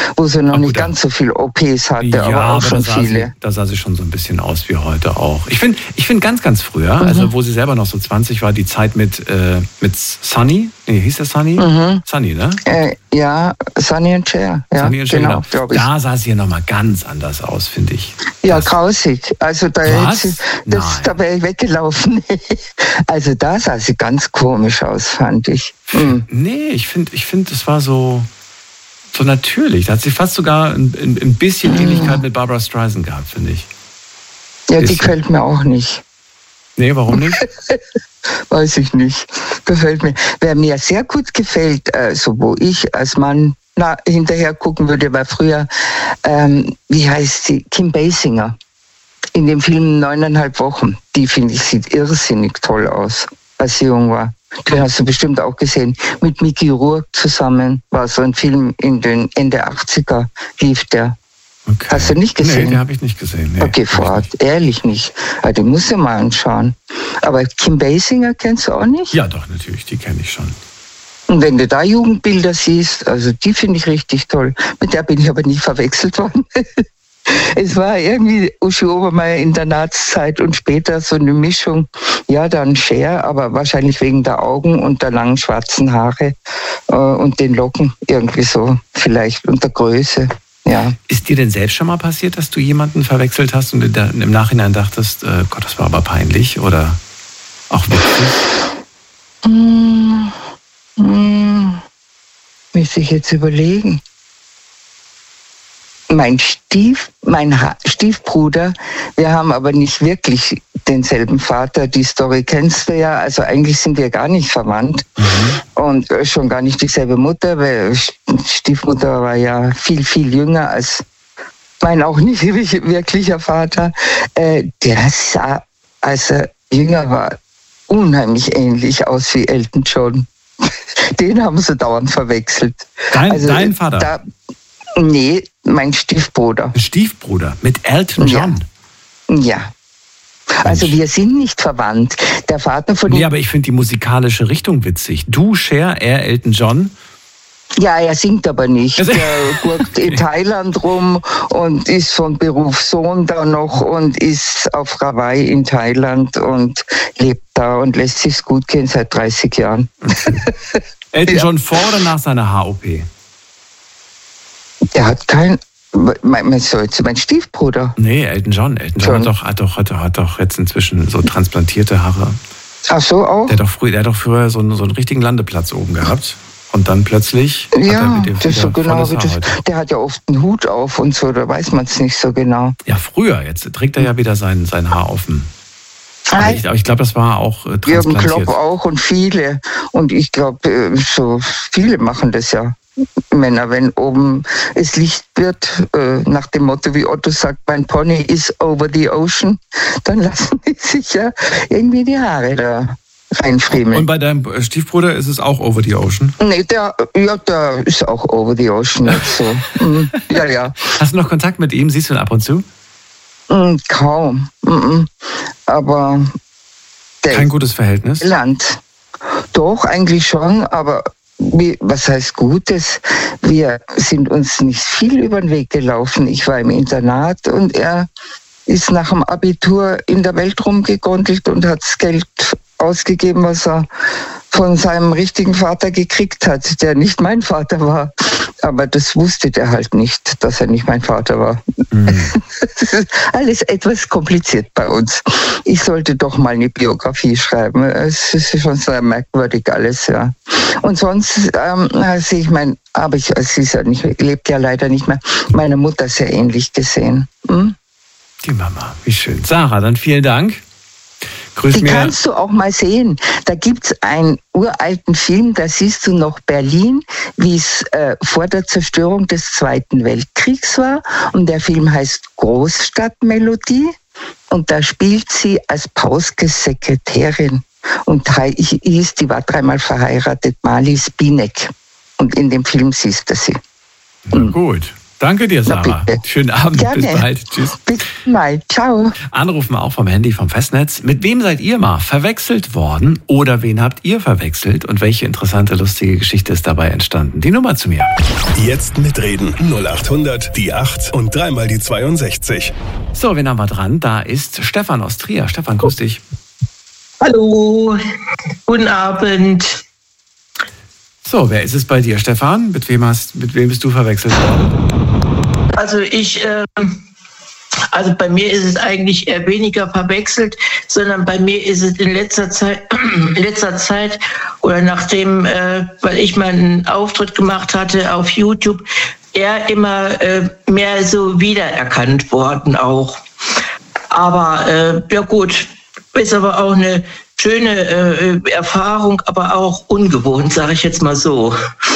wo sie noch Ach, nicht gut, ganz so viel O Ps hatte, ja, aber auch aber schon da sah viele. Sie, da sah sie schon so ein bisschen aus wie heute auch. Ich finde, ich find ganz, ganz früher, Mhm. also wo sie selber noch so zwanzig war, die Zeit mit, äh, mit Sunny. Nee, hieß der Sunny? Mhm. Sunny, ne? Äh, ja, Sunny and Cher. Ja, Sunny and Cher, genau, genau. glaube ich. Da sah sie ja nochmal ganz anders aus, finde ich. Ja, Das- grausig. Also da, Was? hätte sie, das, Nein. da wäre ich weggelaufen. Also da sah sie ganz komisch aus, fand ich. Mhm. Nee, ich finde, ich find, das war so, so natürlich. Da hat sie fast sogar ein, ein, ein bisschen Mhm. Ähnlichkeit mit Barbra Streisand gehabt, finde ich. Ja, die Bisschen. gefällt mir auch nicht. Nee, warum nicht? Weiß ich nicht. Gefällt mir. Wer mir sehr gut gefällt, also wo ich als Mann na, hinterher gucken würde, war früher, ähm, wie heißt sie? Kim Basinger. In dem Film Neuneinhalb Wochen. Die, finde ich, sieht irrsinnig toll aus, als sie jung war. Den hast du bestimmt auch gesehen. Mit Mickey Rourke zusammen war so ein Film in den Ende achtziger, lief der. Okay. Hast du nicht gesehen? Nee, den habe ich nicht gesehen. Nee, Okay, hab ich Fahrt, nicht. ehrlich nicht. Ja, den musst du mal anschauen. Aber Kim Basinger kennst du auch nicht? Ja, doch, natürlich, die kenne ich schon. Und wenn du da Jugendbilder siehst, also die finde ich richtig toll. Mit der bin ich aber nie verwechselt worden. Es war irgendwie Uschi Obermeier in der Nazizeit und später so eine Mischung. Ja, dann Cher, aber wahrscheinlich wegen der Augen und der langen schwarzen Haare äh, und den Locken irgendwie so vielleicht und der Größe. Ja. Ist dir denn selbst schon mal passiert, dass du jemanden verwechselt hast und im Nachhinein dachtest, äh, Gott, das war aber peinlich oder auch witzig? Hm, hm, müsste ich jetzt überlegen. Mein Stief, mein ha- Stiefbruder, wir haben aber nicht wirklich denselben Vater. Die Story kennst du ja. Also eigentlich sind wir gar nicht verwandt Mhm. und äh, schon gar nicht dieselbe Mutter, weil Stiefmutter war ja viel, viel jünger als mein auch nicht wirklicher Vater. Äh, der sah, als er jünger war, unheimlich ähnlich aus wie Elton John. Den haben sie dauernd verwechselt. Dein, dein Vater? Da, nee, mein Stiefbruder. Stiefbruder mit Elton John? Ja. Also wir sind nicht verwandt. Der Vater von Nee, ihm, aber ich finde die musikalische Richtung witzig. Du, Cher, er, Elton John. ja, er singt aber nicht. Also- Der gurkt in Thailand rum und ist von Beruf Sohn da noch und ist auf Hawaii in Thailand und lebt da und lässt sich's gut gehen seit dreißig Jahren. Elton Ja. John vor oder nach seiner H O P? Der hat kein, mein, mein, so jetzt mein Stiefbruder. Nee, Elton John. Elton John John. hat doch, hat, doch, hat, doch, hat doch jetzt inzwischen so transplantierte Haare. Ach so auch? Der hat doch, früh, der hat doch früher so einen, so einen richtigen Landeplatz oben gehabt. Und dann plötzlich hat er Ja, wieder, das ist so wieder genau. volles Haar Das, heute. der hat ja oft einen Hut auf und so, da weiß man es nicht so genau. Ja, früher. Jetzt trägt er ja wieder sein, sein Haar offen. Aber ich, aber ich glaube, das war auch äh, Jürgen transplantiert. Klopp auch und viele. Und ich glaube, äh, so viele machen das ja. Männer, wenn oben es Licht wird, äh, nach dem Motto, wie Otto sagt, mein Pony is over the ocean, dann lassen die sich ja irgendwie die Haare da reinfriemeln. Und bei deinem Stiefbruder ist es auch Over the Ocean? Nee, der, ja, der ist auch over the ocean jetzt so. Mm, ja, ja. Hast du noch Kontakt mit ihm? Siehst du ihn ab und zu? Mm, kaum. Mm, aber der Kein gutes Verhältnis? Land. Doch, eigentlich schon, aber wie, was heißt Gutes? Wir sind uns nicht viel über den Weg gelaufen. Ich war im Internat und er ist nach dem Abitur in der Welt rumgegondelt und hat das Geld ausgegeben, was er von seinem richtigen Vater gekriegt hat, der nicht mein Vater war. Aber das wusste der halt nicht, dass er nicht mein Vater war. Mhm. Das ist alles etwas kompliziert bei uns. Ich sollte doch mal eine Biografie schreiben. Es ist schon sehr merkwürdig alles, ja. Und sonst ähm, sehe ich mein, aber ich, sie ist ja nicht, lebt ja leider nicht mehr, meine Mutter sehr ähnlich gesehen. Hm? Die Mama, wie schön. Sarah, dann vielen Dank. Grüß Die mir. kannst du auch mal sehen. Da gibt's einen uralten Film, da siehst du noch Berlin, wie es äh, vor der Zerstörung des Zweiten Weltkriegs war. Und der Film heißt Großstadtmelodie. Und da spielt sie als Pauskes Sekretärin. Und hieß, die war dreimal verheiratet, Marlies Binek. Und in dem Film siehst du sie. Na gut. Danke dir, Sarah. Schönen Abend. Gerne. Bis bald. Tschüss. Bis bald. Ciao. Anrufen auch vom Handy, vom Festnetz. Mit wem seid ihr mal verwechselt worden oder wen habt ihr verwechselt und welche interessante, lustige Geschichte ist dabei entstanden? Die Nummer zu mir. Jetzt mitreden. null acht hundert, die acht und dreimal die zweiundsechzig. So, wen haben wir dran? Da ist Stefan aus Trier. Stefan, grüß dich. Hallo. Guten Abend. So, wer ist es bei dir, Stefan? Mit wem hast, mit wem bist du verwechselt worden? Also ich, äh, also bei mir ist es eigentlich eher weniger verwechselt, sondern bei mir ist es in letzter Zeit, in letzter Zeit oder nachdem, äh, weil ich mal einen Auftritt gemacht hatte auf YouTube, eher immer äh, mehr so wiedererkannt worden auch. Aber äh, ja gut, ist aber auch eine schöne äh, Erfahrung, aber auch ungewohnt, sage ich jetzt mal so.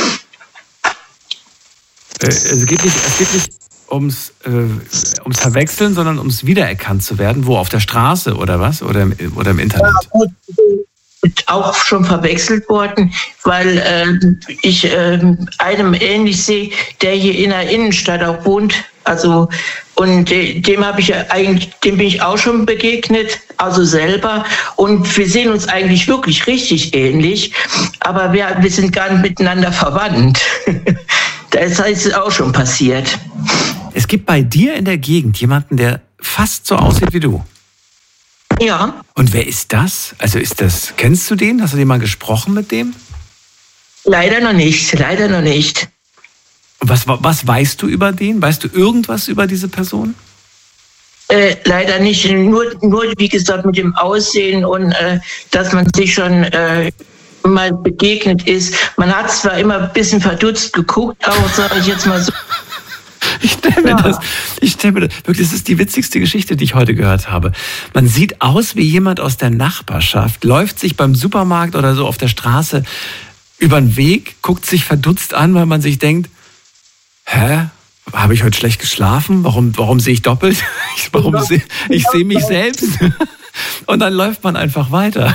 Äh, es geht nicht, es geht nicht ums, äh, ums Verwechseln, sondern ums Wiedererkannt zu werden. Wo, auf der Straße oder was? Oder im, oder im Internet? Ja, gut. Auch schon verwechselt worden, weil äh, ich äh, einem ähnlich sehe, der hier in der Innenstadt auch wohnt. Also und äh, dem habe ich eigentlich, dem bin ich auch schon begegnet, also selber. Und wir sehen uns eigentlich wirklich richtig ähnlich, aber wir, wir sind gar nicht miteinander verwandt. Das ist auch schon passiert. Es gibt bei dir in der Gegend jemanden, der fast so aussieht wie du. Ja. Und wer ist das? Also ist das, kennst du den? Hast du den mal gesprochen mit dem? Leider noch nicht, leider noch nicht. Was, was weißt du über den? Weißt du irgendwas über diese Person? Äh, leider nicht, nur, nur wie gesagt mit dem Aussehen und äh, dass man sich schon äh, mal begegnet ist. Man hat zwar immer ein bisschen verdutzt geguckt, auch sage ich jetzt mal so. Ich stelle mir, ja. das, ich stell mir das, wirklich, das ist die witzigste Geschichte, die ich heute gehört habe. Man sieht aus wie jemand aus der Nachbarschaft, läuft sich beim Supermarkt oder so auf der Straße über den Weg, guckt sich verdutzt an, weil man sich denkt, hä, habe ich heute schlecht geschlafen? Warum, warum sehe ich doppelt? Ich, warum seh, ich sehe mich selbst. Und dann läuft man einfach weiter.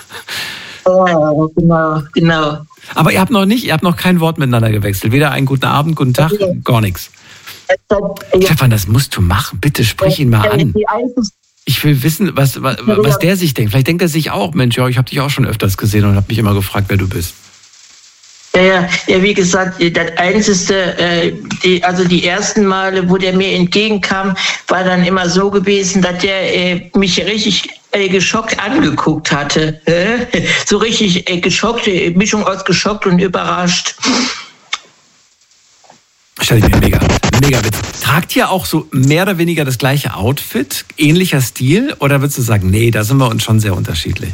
Ja, genau, genau. Aber ihr habt noch nicht, ihr habt noch kein Wort miteinander gewechselt. Weder einen guten Abend, guten Tag, ja. Gar nichts. Ja. Stefan, das musst du machen. Bitte sprich ihn mal an. Ich will wissen, was, was, was der sich denkt. Vielleicht denkt er sich auch, Mensch, ja, ich habe dich auch schon öfters gesehen und habe mich immer gefragt, wer du bist. Ja, ja, wie gesagt, das Einzige, äh, die, also die ersten Male, wo der mir entgegenkam, war dann immer so gewesen, dass der äh, mich richtig äh, geschockt angeguckt hatte. Äh? So richtig äh, geschockt, Mischung aus geschockt und überrascht. Stell ich mir mega, mega Witz. Tragt ihr auch so mehr oder weniger das gleiche Outfit, ähnlicher Stil? Oder würdest du sagen, nee, da sind wir uns schon sehr unterschiedlich?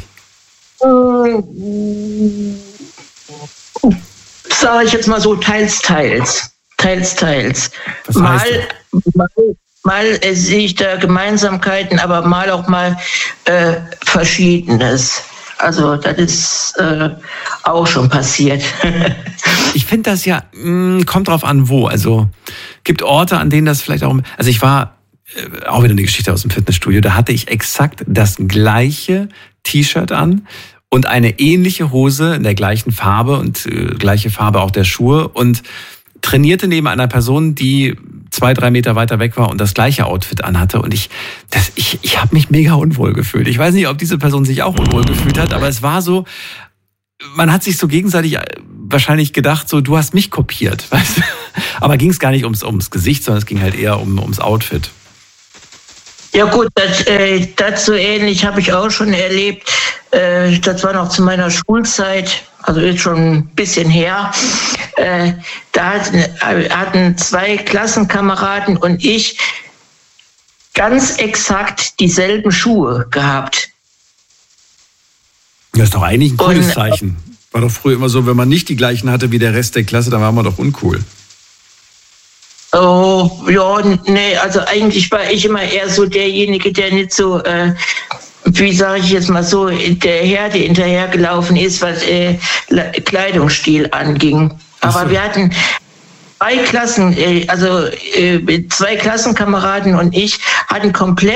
Sage ich jetzt mal so, teils, teils. Teils, teils. Was heißt mal, mal, mal äh, sehe ich da Gemeinsamkeiten, aber mal auch mal äh, Verschiedenes. Also das ist äh, auch schon passiert. Ich finde das ja, mh, kommt drauf an, wo. Also gibt Orte, an denen das vielleicht auch... Also ich war, äh, auch wieder eine Geschichte aus dem Fitnessstudio, da hatte ich exakt das gleiche T-Shirt an und eine ähnliche Hose in der gleichen Farbe und äh, gleiche Farbe auch der Schuhe und trainierte neben einer Person, die zwei, drei Meter weiter weg war und das gleiche Outfit anhatte. Und ich, das, ich, ich habe mich mega unwohl gefühlt. Ich weiß nicht, ob diese Person sich auch unwohl gefühlt hat, aber es war so, man hat sich so gegenseitig wahrscheinlich gedacht, so, du hast mich kopiert. Weißt du? Aber ging es gar nicht ums, ums Gesicht, sondern es ging halt eher um, ums Outfit. Ja gut, das, äh, das so ähnlich habe ich auch schon erlebt. Äh, das war noch zu meiner Schulzeit, also ist schon ein bisschen her. Äh, da hatten, hatten zwei Klassenkameraden und ich ganz exakt dieselben Schuhe gehabt. Das ist doch eigentlich ein cooles und, Zeichen. War doch früher immer so, wenn man nicht die gleichen hatte wie der Rest der Klasse, dann war man doch uncool. Oh, ja, nee, also eigentlich war ich immer eher so derjenige, der nicht so, äh, wie sage ich jetzt mal so, der Herde hinterhergelaufen ist, was äh, Kleidungsstil anging. Aber so. Wir hatten zwei Klassen, äh, also äh, zwei Klassenkameraden und ich hatten komplett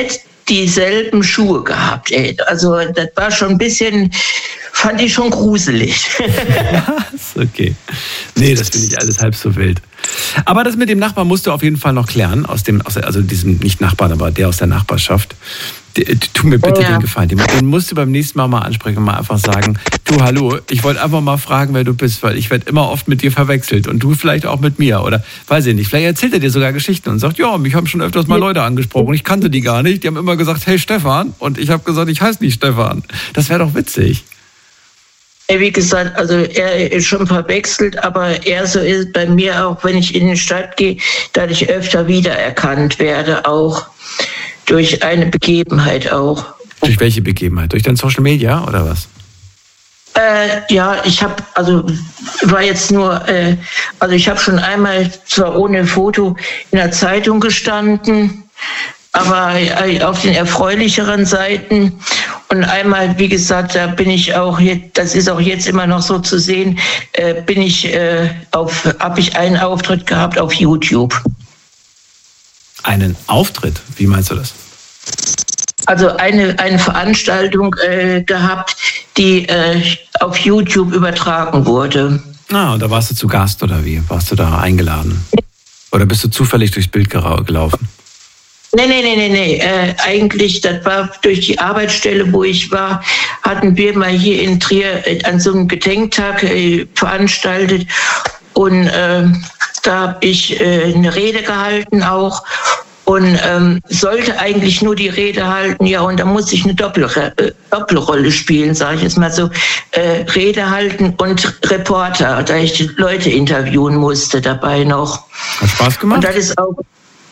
dieselben Schuhe gehabt. Ey. Also das war schon ein bisschen, fand ich schon gruselig. Was? Okay. Nee, das finde ich alles halb so wild. Aber das mit dem Nachbarn musst du auf jeden Fall noch klären, aus dem, aus der, also diesem, nicht Nachbarn, aber der aus der Nachbarschaft. Tu mir bitte ja. den Gefallen. Den musst du beim nächsten Mal mal ansprechen und mal einfach sagen, du, hallo, ich wollte einfach mal fragen, wer du bist, weil ich werde immer oft mit dir verwechselt und du vielleicht auch mit mir oder weiß ich nicht. Vielleicht erzählt er dir sogar Geschichten und sagt, ja, mich haben schon öfters mal Leute angesprochen, ich kannte die gar nicht. Die haben immer gesagt, hey Stefan, und ich habe gesagt, ich heiße nicht Stefan. Das wäre doch witzig. Wie gesagt, also er ist schon verwechselt, aber er so ist bei mir auch, wenn ich in die Stadt gehe, dass ich öfter wiedererkannt werde, auch durch eine Begebenheit auch. Durch welche Begebenheit? Durch dein Social Media oder was? Äh, ja, ich habe, also war jetzt nur, äh, also ich habe schon einmal zwar ohne Foto in der Zeitung gestanden, aber auf den erfreulicheren Seiten. Und einmal, wie gesagt, da bin ich auch, das ist auch jetzt immer noch so zu sehen, äh, bin ich äh, auf, habe ich einen Auftritt gehabt auf YouTube. Einen Auftritt? Wie meinst du das? Also eine, eine Veranstaltung äh, gehabt, die äh, auf YouTube übertragen wurde. Ah, und da warst du zu Gast oder wie? Warst du da eingeladen? Oder bist du zufällig durchs Bild gelaufen? Nee, nee, nee, nee, nee. Äh, eigentlich, das war durch die Arbeitsstelle, wo ich war, hatten wir mal hier in Trier äh, an so einem Gedenktag äh, veranstaltet. Und äh, da habe ich äh, eine Rede gehalten auch. Und ähm, sollte eigentlich nur die Rede halten, ja, und da musste ich eine Doppelre- äh, Doppelrolle spielen, sage ich jetzt mal so, äh, Rede halten und Reporter, da ich die Leute interviewen musste dabei noch. Hat Spaß gemacht? Und das ist auch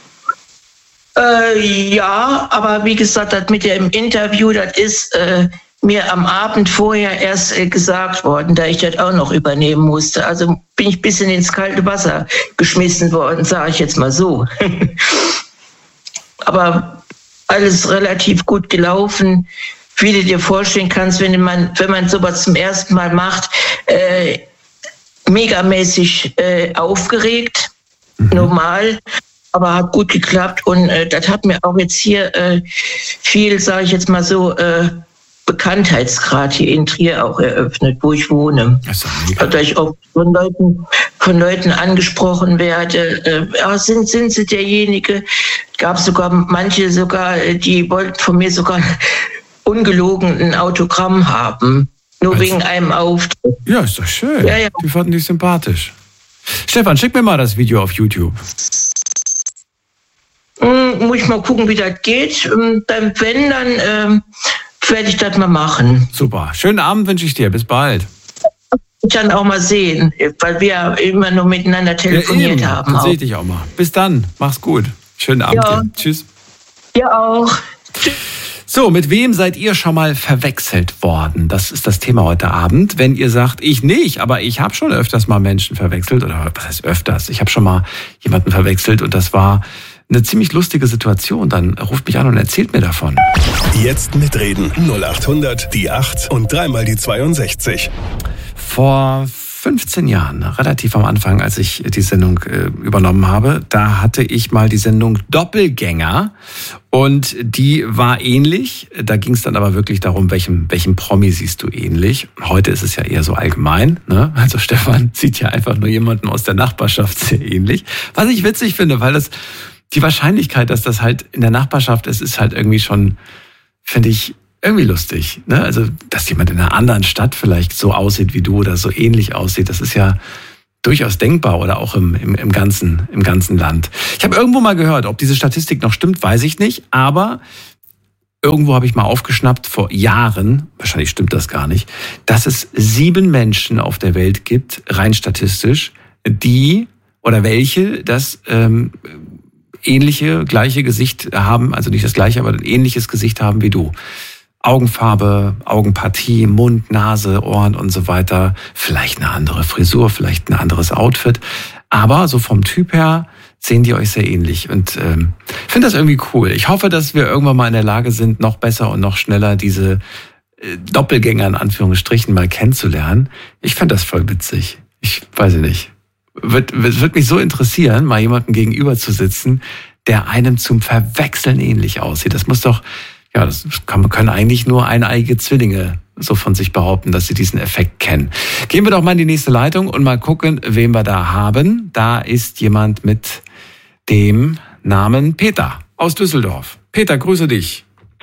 Äh, ja, aber wie gesagt, das mit dem Interview, das ist äh, mir am Abend vorher erst äh, gesagt worden, da ich das auch noch übernehmen musste. Also bin ich ein bisschen ins kalte Wasser geschmissen worden, sage ich jetzt mal so. Aber alles relativ gut gelaufen. Wie du dir vorstellen kannst, wenn man, wenn man sowas zum ersten Mal macht, äh, megamäßig äh, aufgeregt, mhm. normal. Aber hat gut geklappt und äh, das hat mir auch jetzt hier äh, viel, sage ich jetzt mal so, äh, Bekanntheitsgrad hier in Trier auch eröffnet, wo ich wohne. Da ich auch von Leuten, von Leuten angesprochen werde, äh, ja, sind, sind Sie derjenige? Gab sogar manche sogar, die wollten von mir sogar ungelogen ein Autogramm haben, nur Was? wegen einem Auftritt. Ja, ist doch schön. Ja, ja. Die fanden dich sympathisch. Stefan, schick mir mal das Video auf YouTube. Muss ich mal gucken, wie das geht. Dann, wenn, dann ähm, werde ich das mal machen. Super. Schönen Abend wünsche ich dir. Bis bald. Ich kann auch mal sehen, weil wir immer nur miteinander telefoniert ja, haben. Dann sehe ich dich auch mal. Bis dann. Mach's gut. Schönen Abend ja. dir. Tschüss. Ja auch. Tschüss. So, mit wem seid ihr schon mal verwechselt worden? Das ist das Thema heute Abend. Wenn ihr sagt, ich nicht, aber ich habe schon öfters mal Menschen verwechselt, oder was heißt öfters? Ich habe schon mal jemanden verwechselt und das war eine ziemlich lustige Situation, dann ruft mich an und erzählt mir davon. Jetzt mitreden. null acht hundert, die acht und dreimal die zweiundsechzig. Vor fünfzehn Jahren, relativ am Anfang, als ich die Sendung äh, übernommen habe, da hatte ich mal die Sendung Doppelgänger und die war ähnlich. Da ging es dann aber wirklich darum, welchem, welchem Promi siehst du ähnlich. Heute ist es ja eher so allgemein, ne? Also Stefan sieht ja einfach nur jemanden aus der Nachbarschaft sehr ähnlich. Was ich witzig finde, weil das die Wahrscheinlichkeit, dass das halt in der Nachbarschaft ist, ist halt irgendwie schon, finde ich, irgendwie lustig. Ne? Also, dass jemand in einer anderen Stadt vielleicht so aussieht wie du oder so ähnlich aussieht, das ist ja durchaus denkbar oder auch im, im, im, ganzen, im ganzen Land. Ich habe irgendwo mal gehört, ob diese Statistik noch stimmt, weiß ich nicht, aber irgendwo habe ich mal aufgeschnappt vor Jahren, wahrscheinlich stimmt das gar nicht, dass es sieben Menschen auf der Welt gibt, rein statistisch, die oder welche das ähm, ähnliche, gleiche Gesicht haben, also nicht das gleiche, aber ein ähnliches Gesicht haben wie du. Augenfarbe, Augenpartie, Mund, Nase, Ohren und so weiter. Vielleicht eine andere Frisur, vielleicht ein anderes Outfit. Aber so vom Typ her sehen die euch sehr ähnlich. Und ähm, ich finde das irgendwie cool. Ich hoffe, dass wir irgendwann mal in der Lage sind, noch besser und noch schneller diese äh, Doppelgänger in Anführungsstrichen mal kennenzulernen. Ich fand das voll witzig. Ich weiß nicht. Wird, wird mich so interessieren, mal jemanden gegenüber zu sitzen, der einem zum Verwechseln ähnlich aussieht. Das muss doch, ja, das kann, können eigentlich nur eineige Zwillinge so von sich behaupten, dass sie diesen Effekt kennen. Gehen wir doch mal in die nächste Leitung und mal gucken, wen wir da haben. Da ist jemand mit dem Namen Peter aus Düsseldorf. Peter, grüße dich.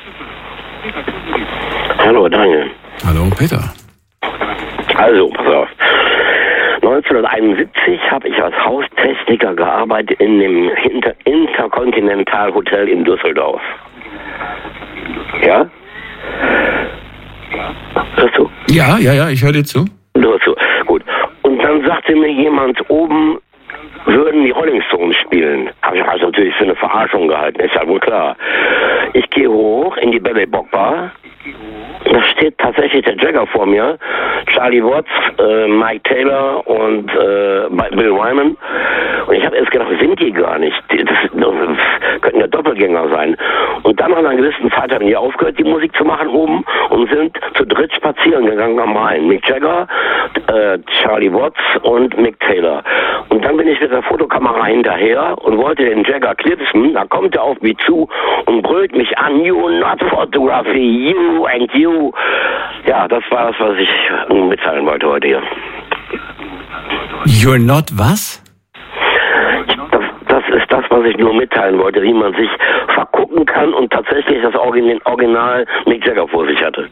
Hallo, Daniel. Hallo, Peter. Also, pass auf. neunzehnhunderteinundsiebzig habe ich als Haustechniker gearbeitet in dem Inter- Intercontinental Hotel in Düsseldorf. Ja? Hörst du? Ja, ja, ja, ich höre dir zu. Du hörst zu. Gut. Und dann sagte mir jemand, oben würden die Rolling Stones spielen. Habe ich also natürlich für eine Verarschung gehalten, ist ja wohl klar. Ich gehe hoch in die Belly Bock Bar. Da steht tatsächlich der Jagger vor mir, Charlie Watts, äh, Mike Taylor und äh, Bill Wyman. Und ich habe erst gedacht, sind die gar nicht. Das, das könnten ja Doppelgänger sein. Und dann an einer gewissen Zeit haben die aufgehört, die Musik zu machen oben und sind zu dritt spazieren gegangen am Rhein. Mick Jagger, äh, Charlie Watts und Mick Taylor. Und dann bin ich mit der Fotokamera hinterher und wollte den Jagger clipsen. Da kommt er auf mich zu und brüllt mich an, you not photography, you and you. Ja, das war das, was ich mitteilen wollte heute hier. You're not was? Das, das ist das, was ich nur mitteilen wollte, wie man sich vergucken kann und tatsächlich das Original Mick Jagger vor sich hatte.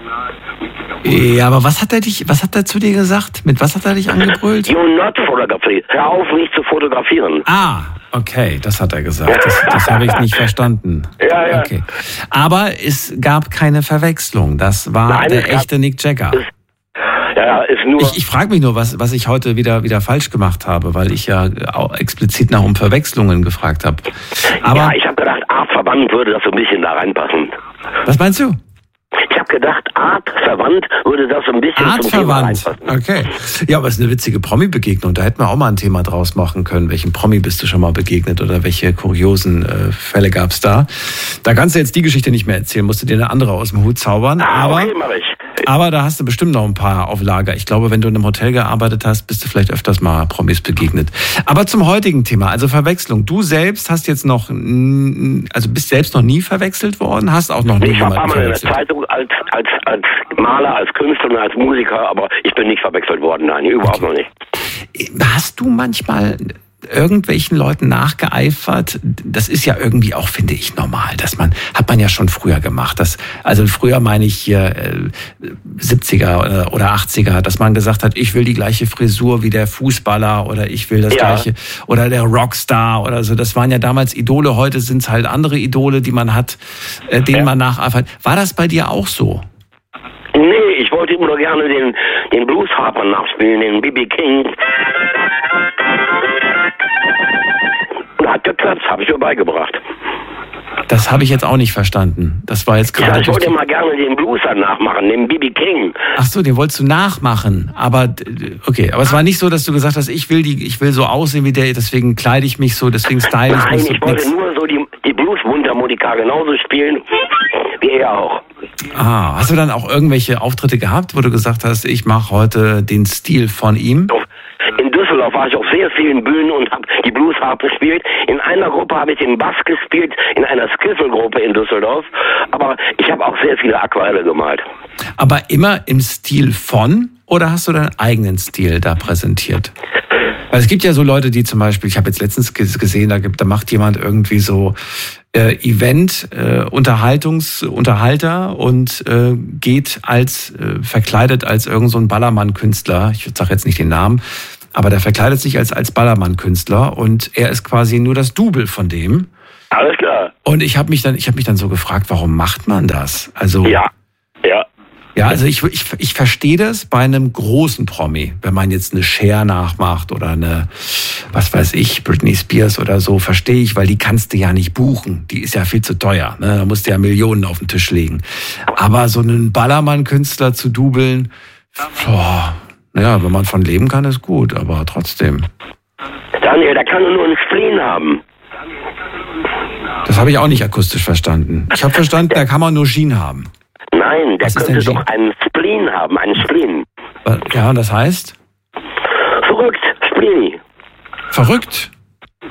Ja, aber was hat er dich, was hat er zu dir gesagt? Mit was hat er dich angebrüllt? You not photography. Hör auf, mich zu fotografieren. Ah, okay, das hat er gesagt. Das, das habe ich nicht verstanden. Ja, ja. Okay. Aber es gab keine Verwechslung. Das war Nein, der echte Mick Jagger. Ist, ja, ist nur. Ich, ich frage mich nur, was, was ich heute wieder, wieder falsch gemacht habe, weil ich ja auch explizit nach um Verwechslungen gefragt habe. Aber ja, ich habe gedacht, artverwandt würde das so ein bisschen da reinpassen. Was meinst du? Ich habe gedacht, artverwandt würde das so ein bisschen artverwandt. zum Thema reinpassen. Okay. Ja, aber es ist eine witzige Promi-Begegnung. Da hätten wir auch mal ein Thema draus machen können. Welchen Promi bist du schon mal begegnet oder welche kuriosen äh, Fälle gab es da? Da kannst du jetzt die Geschichte nicht mehr erzählen. Musst du dir eine andere aus dem Hut zaubern. Ah, aber, okay, mach ich. aber da hast du bestimmt noch ein paar auf Lager. Ich glaube, wenn du in einem Hotel gearbeitet hast, bist du vielleicht öfters mal Promis begegnet. Aber zum heutigen Thema, also Verwechslung. Du selbst hast jetzt noch, also bist selbst noch nie verwechselt worden? Hast auch noch nie ich jemanden war mal in der verwechselt? Zeitung als, als, als Maler, als Künstler und als Musiker, aber ich bin nicht verwechselt worden, nein, überhaupt Okay. noch nicht. Hast du manchmal irgendwelchen Leuten nachgeeifert? Das ist ja irgendwie auch, finde ich, normal. Dass man, hat man ja schon früher gemacht. Das, also früher meine ich hier äh, siebziger oder achtziger, dass man gesagt hat, ich will die gleiche Frisur wie der Fußballer oder ich will das Ja. gleiche oder der Rockstar oder so. Das waren ja damals Idole. Heute sind es halt andere Idole, die man hat, äh, denen Ja. man nacheifert. War das bei dir auch so? Nee, ich wollte immer gerne den, den Blues-Harper nachspielen, den B B King. Und hat geklappt, habe ich mir beigebracht. Das habe ich jetzt auch nicht verstanden. Das war jetzt Ja, gerade... ich durch wollte die- immer gerne den Blueser nachmachen, den B B King. Ach so, den wolltest du nachmachen, aber okay, aber es war nicht so, dass du gesagt hast, ich will die, ich will so aussehen wie der, deswegen kleide ich mich so, deswegen style ich Nein, mich so. ich wollte nix. nur so die, die Blues-Mundharmonika genauso spielen, wie er auch. Ah, hast du dann auch irgendwelche Auftritte gehabt, wo du gesagt hast, ich mache heute den Stil von ihm? In Düsseldorf war ich auf sehr vielen Bühnen und habe die Bluesharp gespielt. In einer Gruppe habe ich den Bass gespielt, in einer Skiffle-Gruppe in Düsseldorf. Aber ich habe auch sehr viele Aquarelle gemalt. Aber immer im Stil von oder hast du deinen eigenen Stil da präsentiert? Weil es gibt ja so Leute, die zum Beispiel, ich habe jetzt letztens gesehen, da, gibt, da macht jemand irgendwie so äh, Event, äh, Unterhaltungs, Unterhalter und äh, geht als äh, verkleidet als irgend so ein Ballermann-Künstler. Ich sage jetzt nicht den Namen, aber der verkleidet sich als als Ballermann-Künstler und er ist quasi nur das Double von dem. Alles klar. Und ich habe mich dann, ich habe mich dann so gefragt, warum macht man das? Also Ja, ja. Ja, also ich, ich, ich verstehe das bei einem großen Promi, wenn man jetzt eine Cher nachmacht oder eine, was weiß ich, Britney Spears oder so, verstehe ich, weil die kannst du ja nicht buchen. Die ist ja viel zu teuer. Ne? Da musst du ja Millionen auf den Tisch legen. Aber so einen Ballermann-Künstler zu dubeln, boah, naja, wenn man von leben kann, ist gut, aber trotzdem. Daniel, da kann er nur einen Spleen haben. Das habe ich auch nicht akustisch verstanden. Ich habe verstanden, da kann man nur Jean haben. Nein, der Was ist könnte denn doch einen Spleen haben, einen Spleen. Ja, und das heißt? Verrückt, Spleeni. Verrückt? Ja,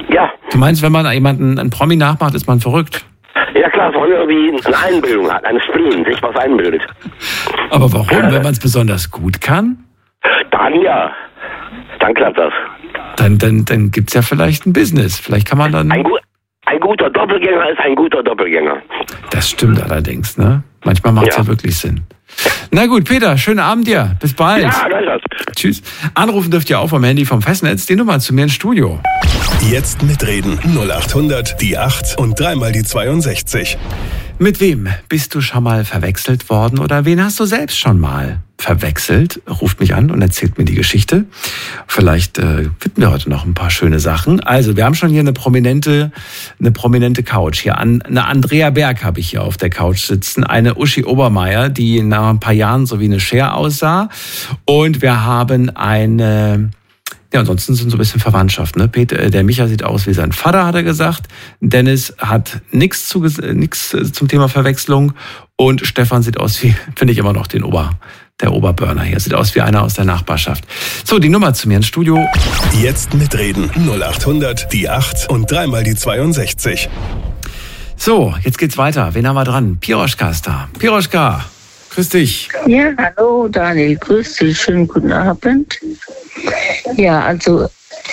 Du meinst, wenn man jemanden einen Promi nachmacht, ist man verrückt? Ja klar, dass man irgendwie eine Einbildung hat, eine Spleen, sich was einbildet. Aber warum? Wenn man es besonders gut kann? Dann ja. Dann klappt das. Dann, dann, dann gibt es ja vielleicht ein Business. Vielleicht kann man dann... Ein, gu ein guter Doppelgänger ist ein guter Doppelgänger. Das stimmt allerdings, ne? Manchmal macht es ja. ja wirklich Sinn. Na gut, Peter, schönen Abend dir. Bis bald. Ja, gleich. Tschüss. Anrufen dürft ihr auch vom Handy vom Festnetz. Die Nummer zu mir ins Studio. Jetzt mitreden. null acht hundert, die acht und dreimal die zweiundsechzig. Mit wem bist du schon mal verwechselt worden oder wen hast du selbst schon mal verwechselt? Ruft mich an und erzählt mir die Geschichte. Vielleicht äh, finden wir heute noch ein paar schöne Sachen. Also, wir haben schon hier eine prominente, eine prominente Couch. Hier an, eine Andrea Berg habe ich hier auf der Couch sitzen. Eine Uschi Obermeier, die nach ein paar Jahren so wie eine Cher aussah. Und wir haben eine... Ja, ansonsten sind so ein bisschen Verwandtschaft. Ne? Peter, der Micha sieht aus wie sein Vater, hat er gesagt. Dennis hat nichts zu, nichts zum Thema Verwechslung. Und Stefan sieht aus wie, finde ich immer noch, den Ober, der Oberburner hier. Sieht aus wie einer aus der Nachbarschaft. So, die Nummer zu mir ins Studio. Jetzt mitreden. null acht hundert, die acht und dreimal die zweiundsechzig. So, jetzt geht's weiter. Wen haben wir dran? Piroschka ist da. Piroschka, grüß dich. Ja, hallo Daniel, grüß dich. Schönen guten Abend. Ja, also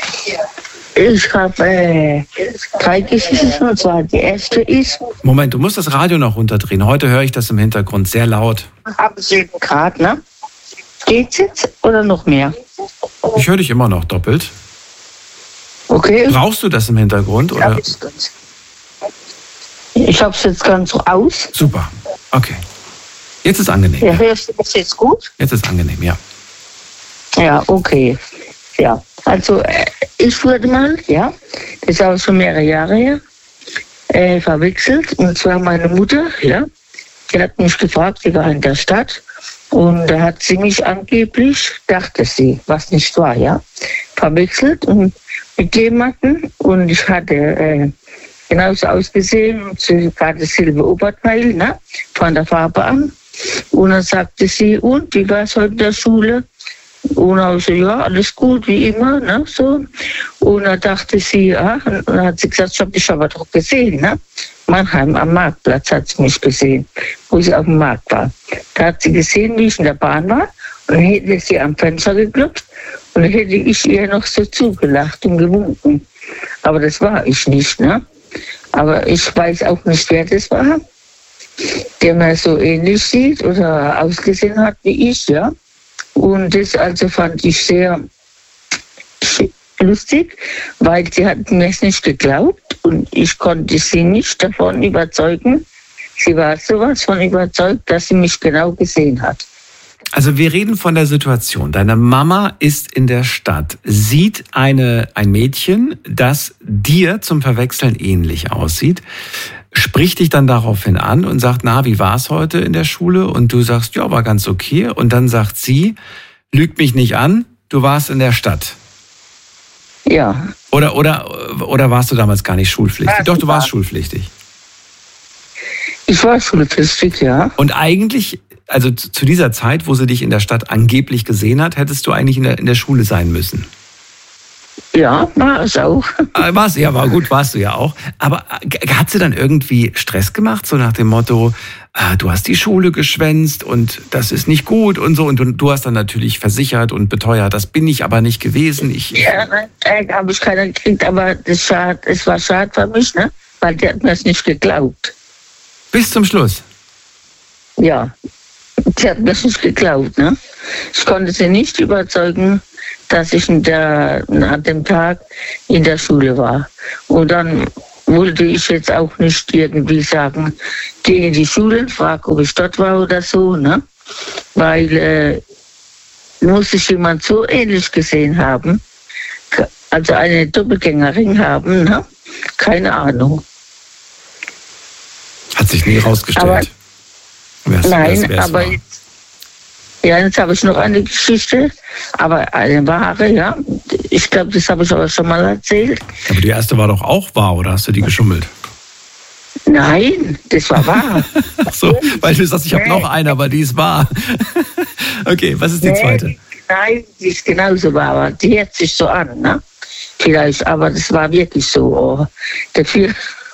ich habe äh, drei Geschichten, und zwar die erste ist... Moment, du musst das Radio noch runterdrehen. Heute höre ich das im Hintergrund sehr laut. Ab sieben Grad, ne? Geht's jetzt oder noch mehr? Ich höre dich immer noch doppelt. Okay. Brauchst du das im Hintergrund? Ich oder? habe es ganz, ich hab's jetzt ganz so aus. Super, okay. Jetzt ist angenehm. Ja, hörst du das jetzt gut? Jetzt ist angenehm, ja. Ja, okay. Ja, also äh, ich wurde mal, ja, das ist auch schon mehrere Jahre her, äh, verwechselt. Und zwar meine Mutter, ja, die hat mich gefragt, sie war in der Stadt. Und da hat sie mich angeblich, dachte sie, was nicht war, ja, verwechselt und mit jemandem. Und ich hatte äh, genauso ausgesehen und sie hatte dasselbe Oberteil, ne, von der Farbe an. Und dann sagte sie, und wie war es heute in der Schule? Und also, ja, alles gut, wie immer, ne, so. Und dann dachte sie, ja, und dann hat sie gesagt, ich habe dich aber doch gesehen, ne. Mannheim am Marktplatz hat sie mich gesehen, wo sie auf dem Markt war. Da hat sie gesehen, wie ich in der Bahn war, und dann hätte sie am Fenster geklopft, und dann hätte ich ihr noch so zugelacht und gewunken. Aber das war ich nicht, ne. Aber ich weiß auch nicht, wer das war, der mir so ähnlich sieht oder ausgesehen hat wie ich, ja. Und das also fand ich sehr lustig, weil sie hat mir es nicht geglaubt und ich konnte sie nicht davon überzeugen. Sie war sowas von überzeugt, dass sie mich genau gesehen hat. Also wir reden von der Situation. Deine Mama ist in der Stadt, sieht eine, ein Mädchen, das dir zum Verwechseln ähnlich aussieht, spricht dich dann daraufhin an und sagt, na, wie war es heute in der Schule? Und du sagst, ja, war ganz okay. Und dann sagt sie, lüg mich nicht an, du warst in der Stadt. Ja. Oder, oder, oder warst du damals gar nicht schulpflichtig? Doch, du warst schulpflichtig. Ich war schulpflichtig, ja. Und eigentlich, also zu dieser Zeit, wo sie dich in der Stadt angeblich gesehen hat, hättest du eigentlich in der, in der Schule sein müssen. Ja, war es auch. War's, ja, war gut, warst du ja auch. Aber hat sie dann irgendwie Stress gemacht, so nach dem Motto, ah, du hast die Schule geschwänzt und das ist nicht gut und so. Und du, du hast dann natürlich versichert und beteuert, das bin ich aber nicht gewesen. Ich, ja, nein, äh, habe ich keiner gekriegt, aber das, schad, das war schade für mich, ne? Weil die hat mir das nicht geglaubt. Bis zum Schluss? Ja, sie hat mir das nicht geglaubt, ne? Ich konnte sie nicht überzeugen, dass ich in der, an dem Tag in der Schule war. Und dann wollte ich jetzt auch nicht irgendwie sagen, gehe in die Schule, frage, ob ich dort war oder so, ne? Weil äh, muss ich jemand so ähnlich gesehen haben, also eine Doppelgängerin haben, ne? Keine Ahnung. Hat sich nie rausgestellt. Aber, wer's, nein, wer's, wer's aber war. jetzt, ja, jetzt habe ich noch eine Geschichte, aber eine wahre, ja. Ich glaube, das habe ich aber schon mal erzählt. Aber die erste war doch auch wahr, oder hast du die geschummelt? Nein, das war wahr. Ach so, weil du sagst, ich habe Nee. noch eine, aber die ist wahr. Okay, was ist die Nee, zweite? Nein, die ist genauso wahr, aber die hört sich so an, ne? vielleicht, aber das war wirklich so. Oh, dafür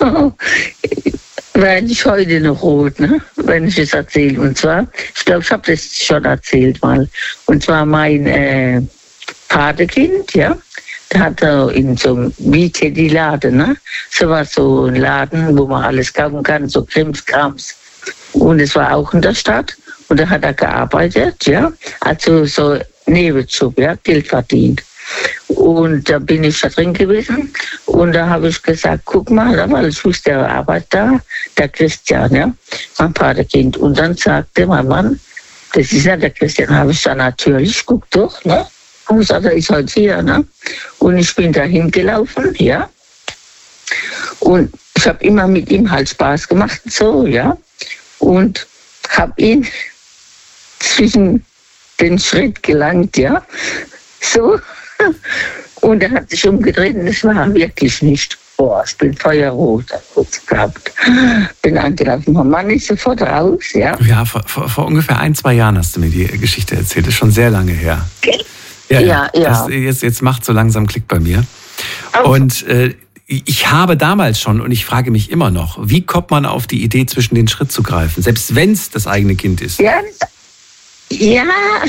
werde ich heute noch rot, ne? Wenn ich es erzähle. Und zwar, ich glaube, ich habe das schon erzählt mal. Und zwar mein äh, Patenkind, ja, der hat da in so einem wie Teddy-Laden, ne? So war so ein Laden, wo man alles kaufen kann, so Krimskrams. Und es war auch in der Stadt. Und da hat er gearbeitet, ja. Also so Nebenjob, ja, Geld verdient. Und da bin ich da drin gewesen und da habe ich gesagt, guck mal, weil ich wusste, der arbeitet da, der Christian, ja, mein Patenkind. Und dann sagte mein Mann, das ist ja der Christian, habe ich dann natürlich, guck doch, ne? Und ich sagte, er ist heute hier, ne? Und ich bin da hingelaufen, ja. Und ich habe immer mit ihm halt Spaß gemacht, so, ja. Und habe ihn zwischen den Schritt gelangt, ja. So. Und er hat sich umgedreht und es war wirklich nicht. Boah, ich bin feuerrot kurz gehabt. Bin angelaufen. Mein Mann ist sofort raus, ja. Ja, vor, vor, vor ungefähr ein, zwei Jahren hast du mir die Geschichte erzählt. Das ist schon sehr lange her. Ja, ja. ja. Das, jetzt, jetzt macht so langsam Klick bei mir. Okay. Und äh, ich habe damals schon, und ich frage mich immer noch, wie kommt man auf die Idee, zwischen den Schritt zu greifen, selbst wenn es das eigene Kind ist? Ja, ja.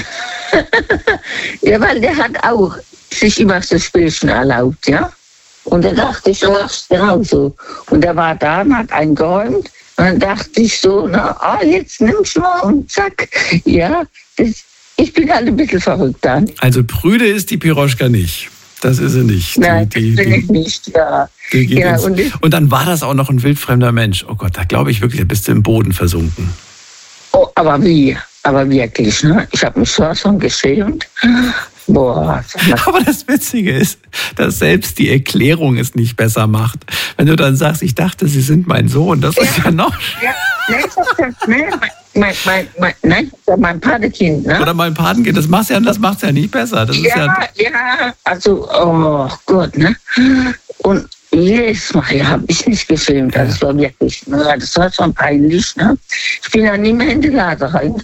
Ja, weil der hat auch sich immer so Spielchen erlaubt, ja. Und da dachte ich, du machst genauso. Und er war da und hat eingeräumt. Und dann dachte ich so, na, ah, jetzt nimm's mal und zack. Ja, das, ich bin halt ein bisschen verrückt dann. Also prüde ist die Piroschka nicht. Das ist sie nicht. Nein, die, das bin die, ich nicht, ja. ja und, und dann war das auch noch ein wildfremder Mensch. Oh Gott, da glaube ich wirklich, da bist du im Boden versunken. Oh, aber wie? Aber wirklich, ne? Ich habe mich so schon geschämt. Boah. Aber das Witzige ist, dass selbst die Erklärung es nicht besser macht. Wenn du dann sagst, ich dachte, Sie sind mein Sohn, das ja. ist ja noch... Ja, nein, mein, mein, mein, nein, mein Patenkind, ne? Oder mein Patenkind, das macht's ja, das macht's ja nicht besser. Das ja, ist ja, ja, also, oh Gott, ne? Und jedes Mal habe ich nicht gefilmt, das war wirklich, ne? Das war schon peinlich, ne? Ich bin ja nie mehr in den Laden rein.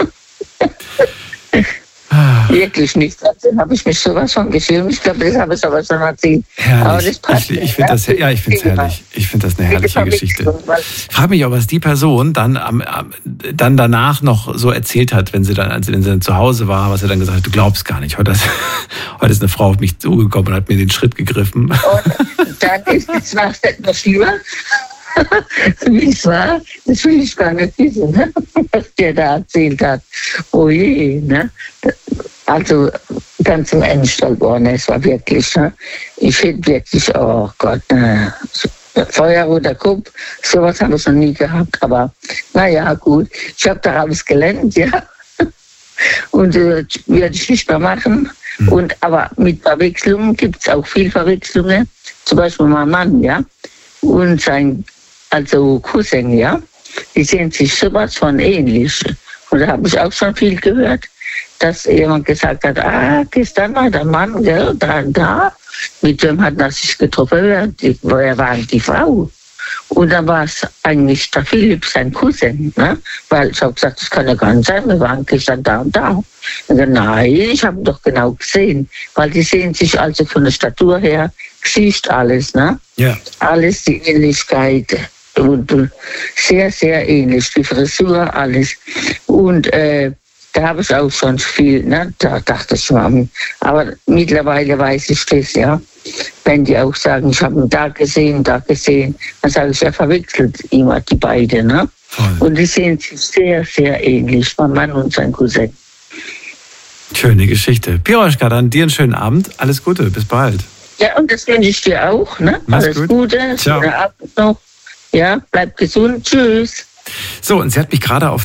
Wirklich nicht. Also habe ich mich sowas von gefilmt. Ich glaube, das habe ich aber schon erzählt. Aber das passt ich ich finde das, ja, ich finde es herrlich. Ich finde das eine herrliche Geschichte. Ich frage mich auch, was die Person dann, am, am, dann danach noch so erzählt hat, wenn sie dann, als sie dann zu Hause war, was sie dann gesagt hat, du glaubst gar nicht. Heute ist, heute ist eine Frau auf mich zugekommen und hat mir den Schritt gegriffen. Und dann ist es was etwas schlimmer. Wie es war, das will ich gar nicht wissen, ne? Was der da erzählt hat. Oh je, ne? Also ganz im Ende geworden, es war wirklich, ne? Ich finde wirklich, oh Gott, ne? Feuerroter Kopf, sowas habe ich noch nie gehabt, aber naja, gut. Ich habe daraus gelernt, ja. Und äh, werde ich nicht mehr machen. Mhm. Und, aber mit Verwechslungen gibt es auch viel Verwechslungen. Zum Beispiel mein Mann, ja. Und sein Also Cousin, ja, die sehen sich sowas von ähnlich. Und da habe ich auch schon viel gehört, dass jemand gesagt hat, ah, gestern war der Mann, gell, da und da, mit dem hat er sich getroffen, woher war die Frau? Und dann war es eigentlich der Philipp, sein Cousin, ne? Weil ich habe gesagt, das kann ja gar nicht sein, wir waren gestern da und da. Und dann, nein, ich habe ihn doch genau gesehen, weil die sehen sich also von der Statur her, Gesicht, alles, ne? Ja. Alles die Ähnlichkeit. Und sehr, sehr ähnlich, die Frisur, alles. Und äh, da habe ich auch schon viel, ne? Da dachte ich mal, aber mittlerweile weiß ich das, ja. Wenn die auch sagen, ich habe ihn da gesehen, da gesehen, dann sage ich, ja, verwechselt immer die beiden, ne? Voll. Und die sehen sich sehr, sehr ähnlich, mein Mann und sein Cousin. Schöne Geschichte. Piroschka, dann dir einen schönen Abend. Alles Gute, bis bald. Ja, und das wünsche ich dir auch, ne? Mach's Alles gut. Gute, Ciao. schönen Abend noch. Ja, bleib gesund. Tschüss. So, und sie hat mich gerade auf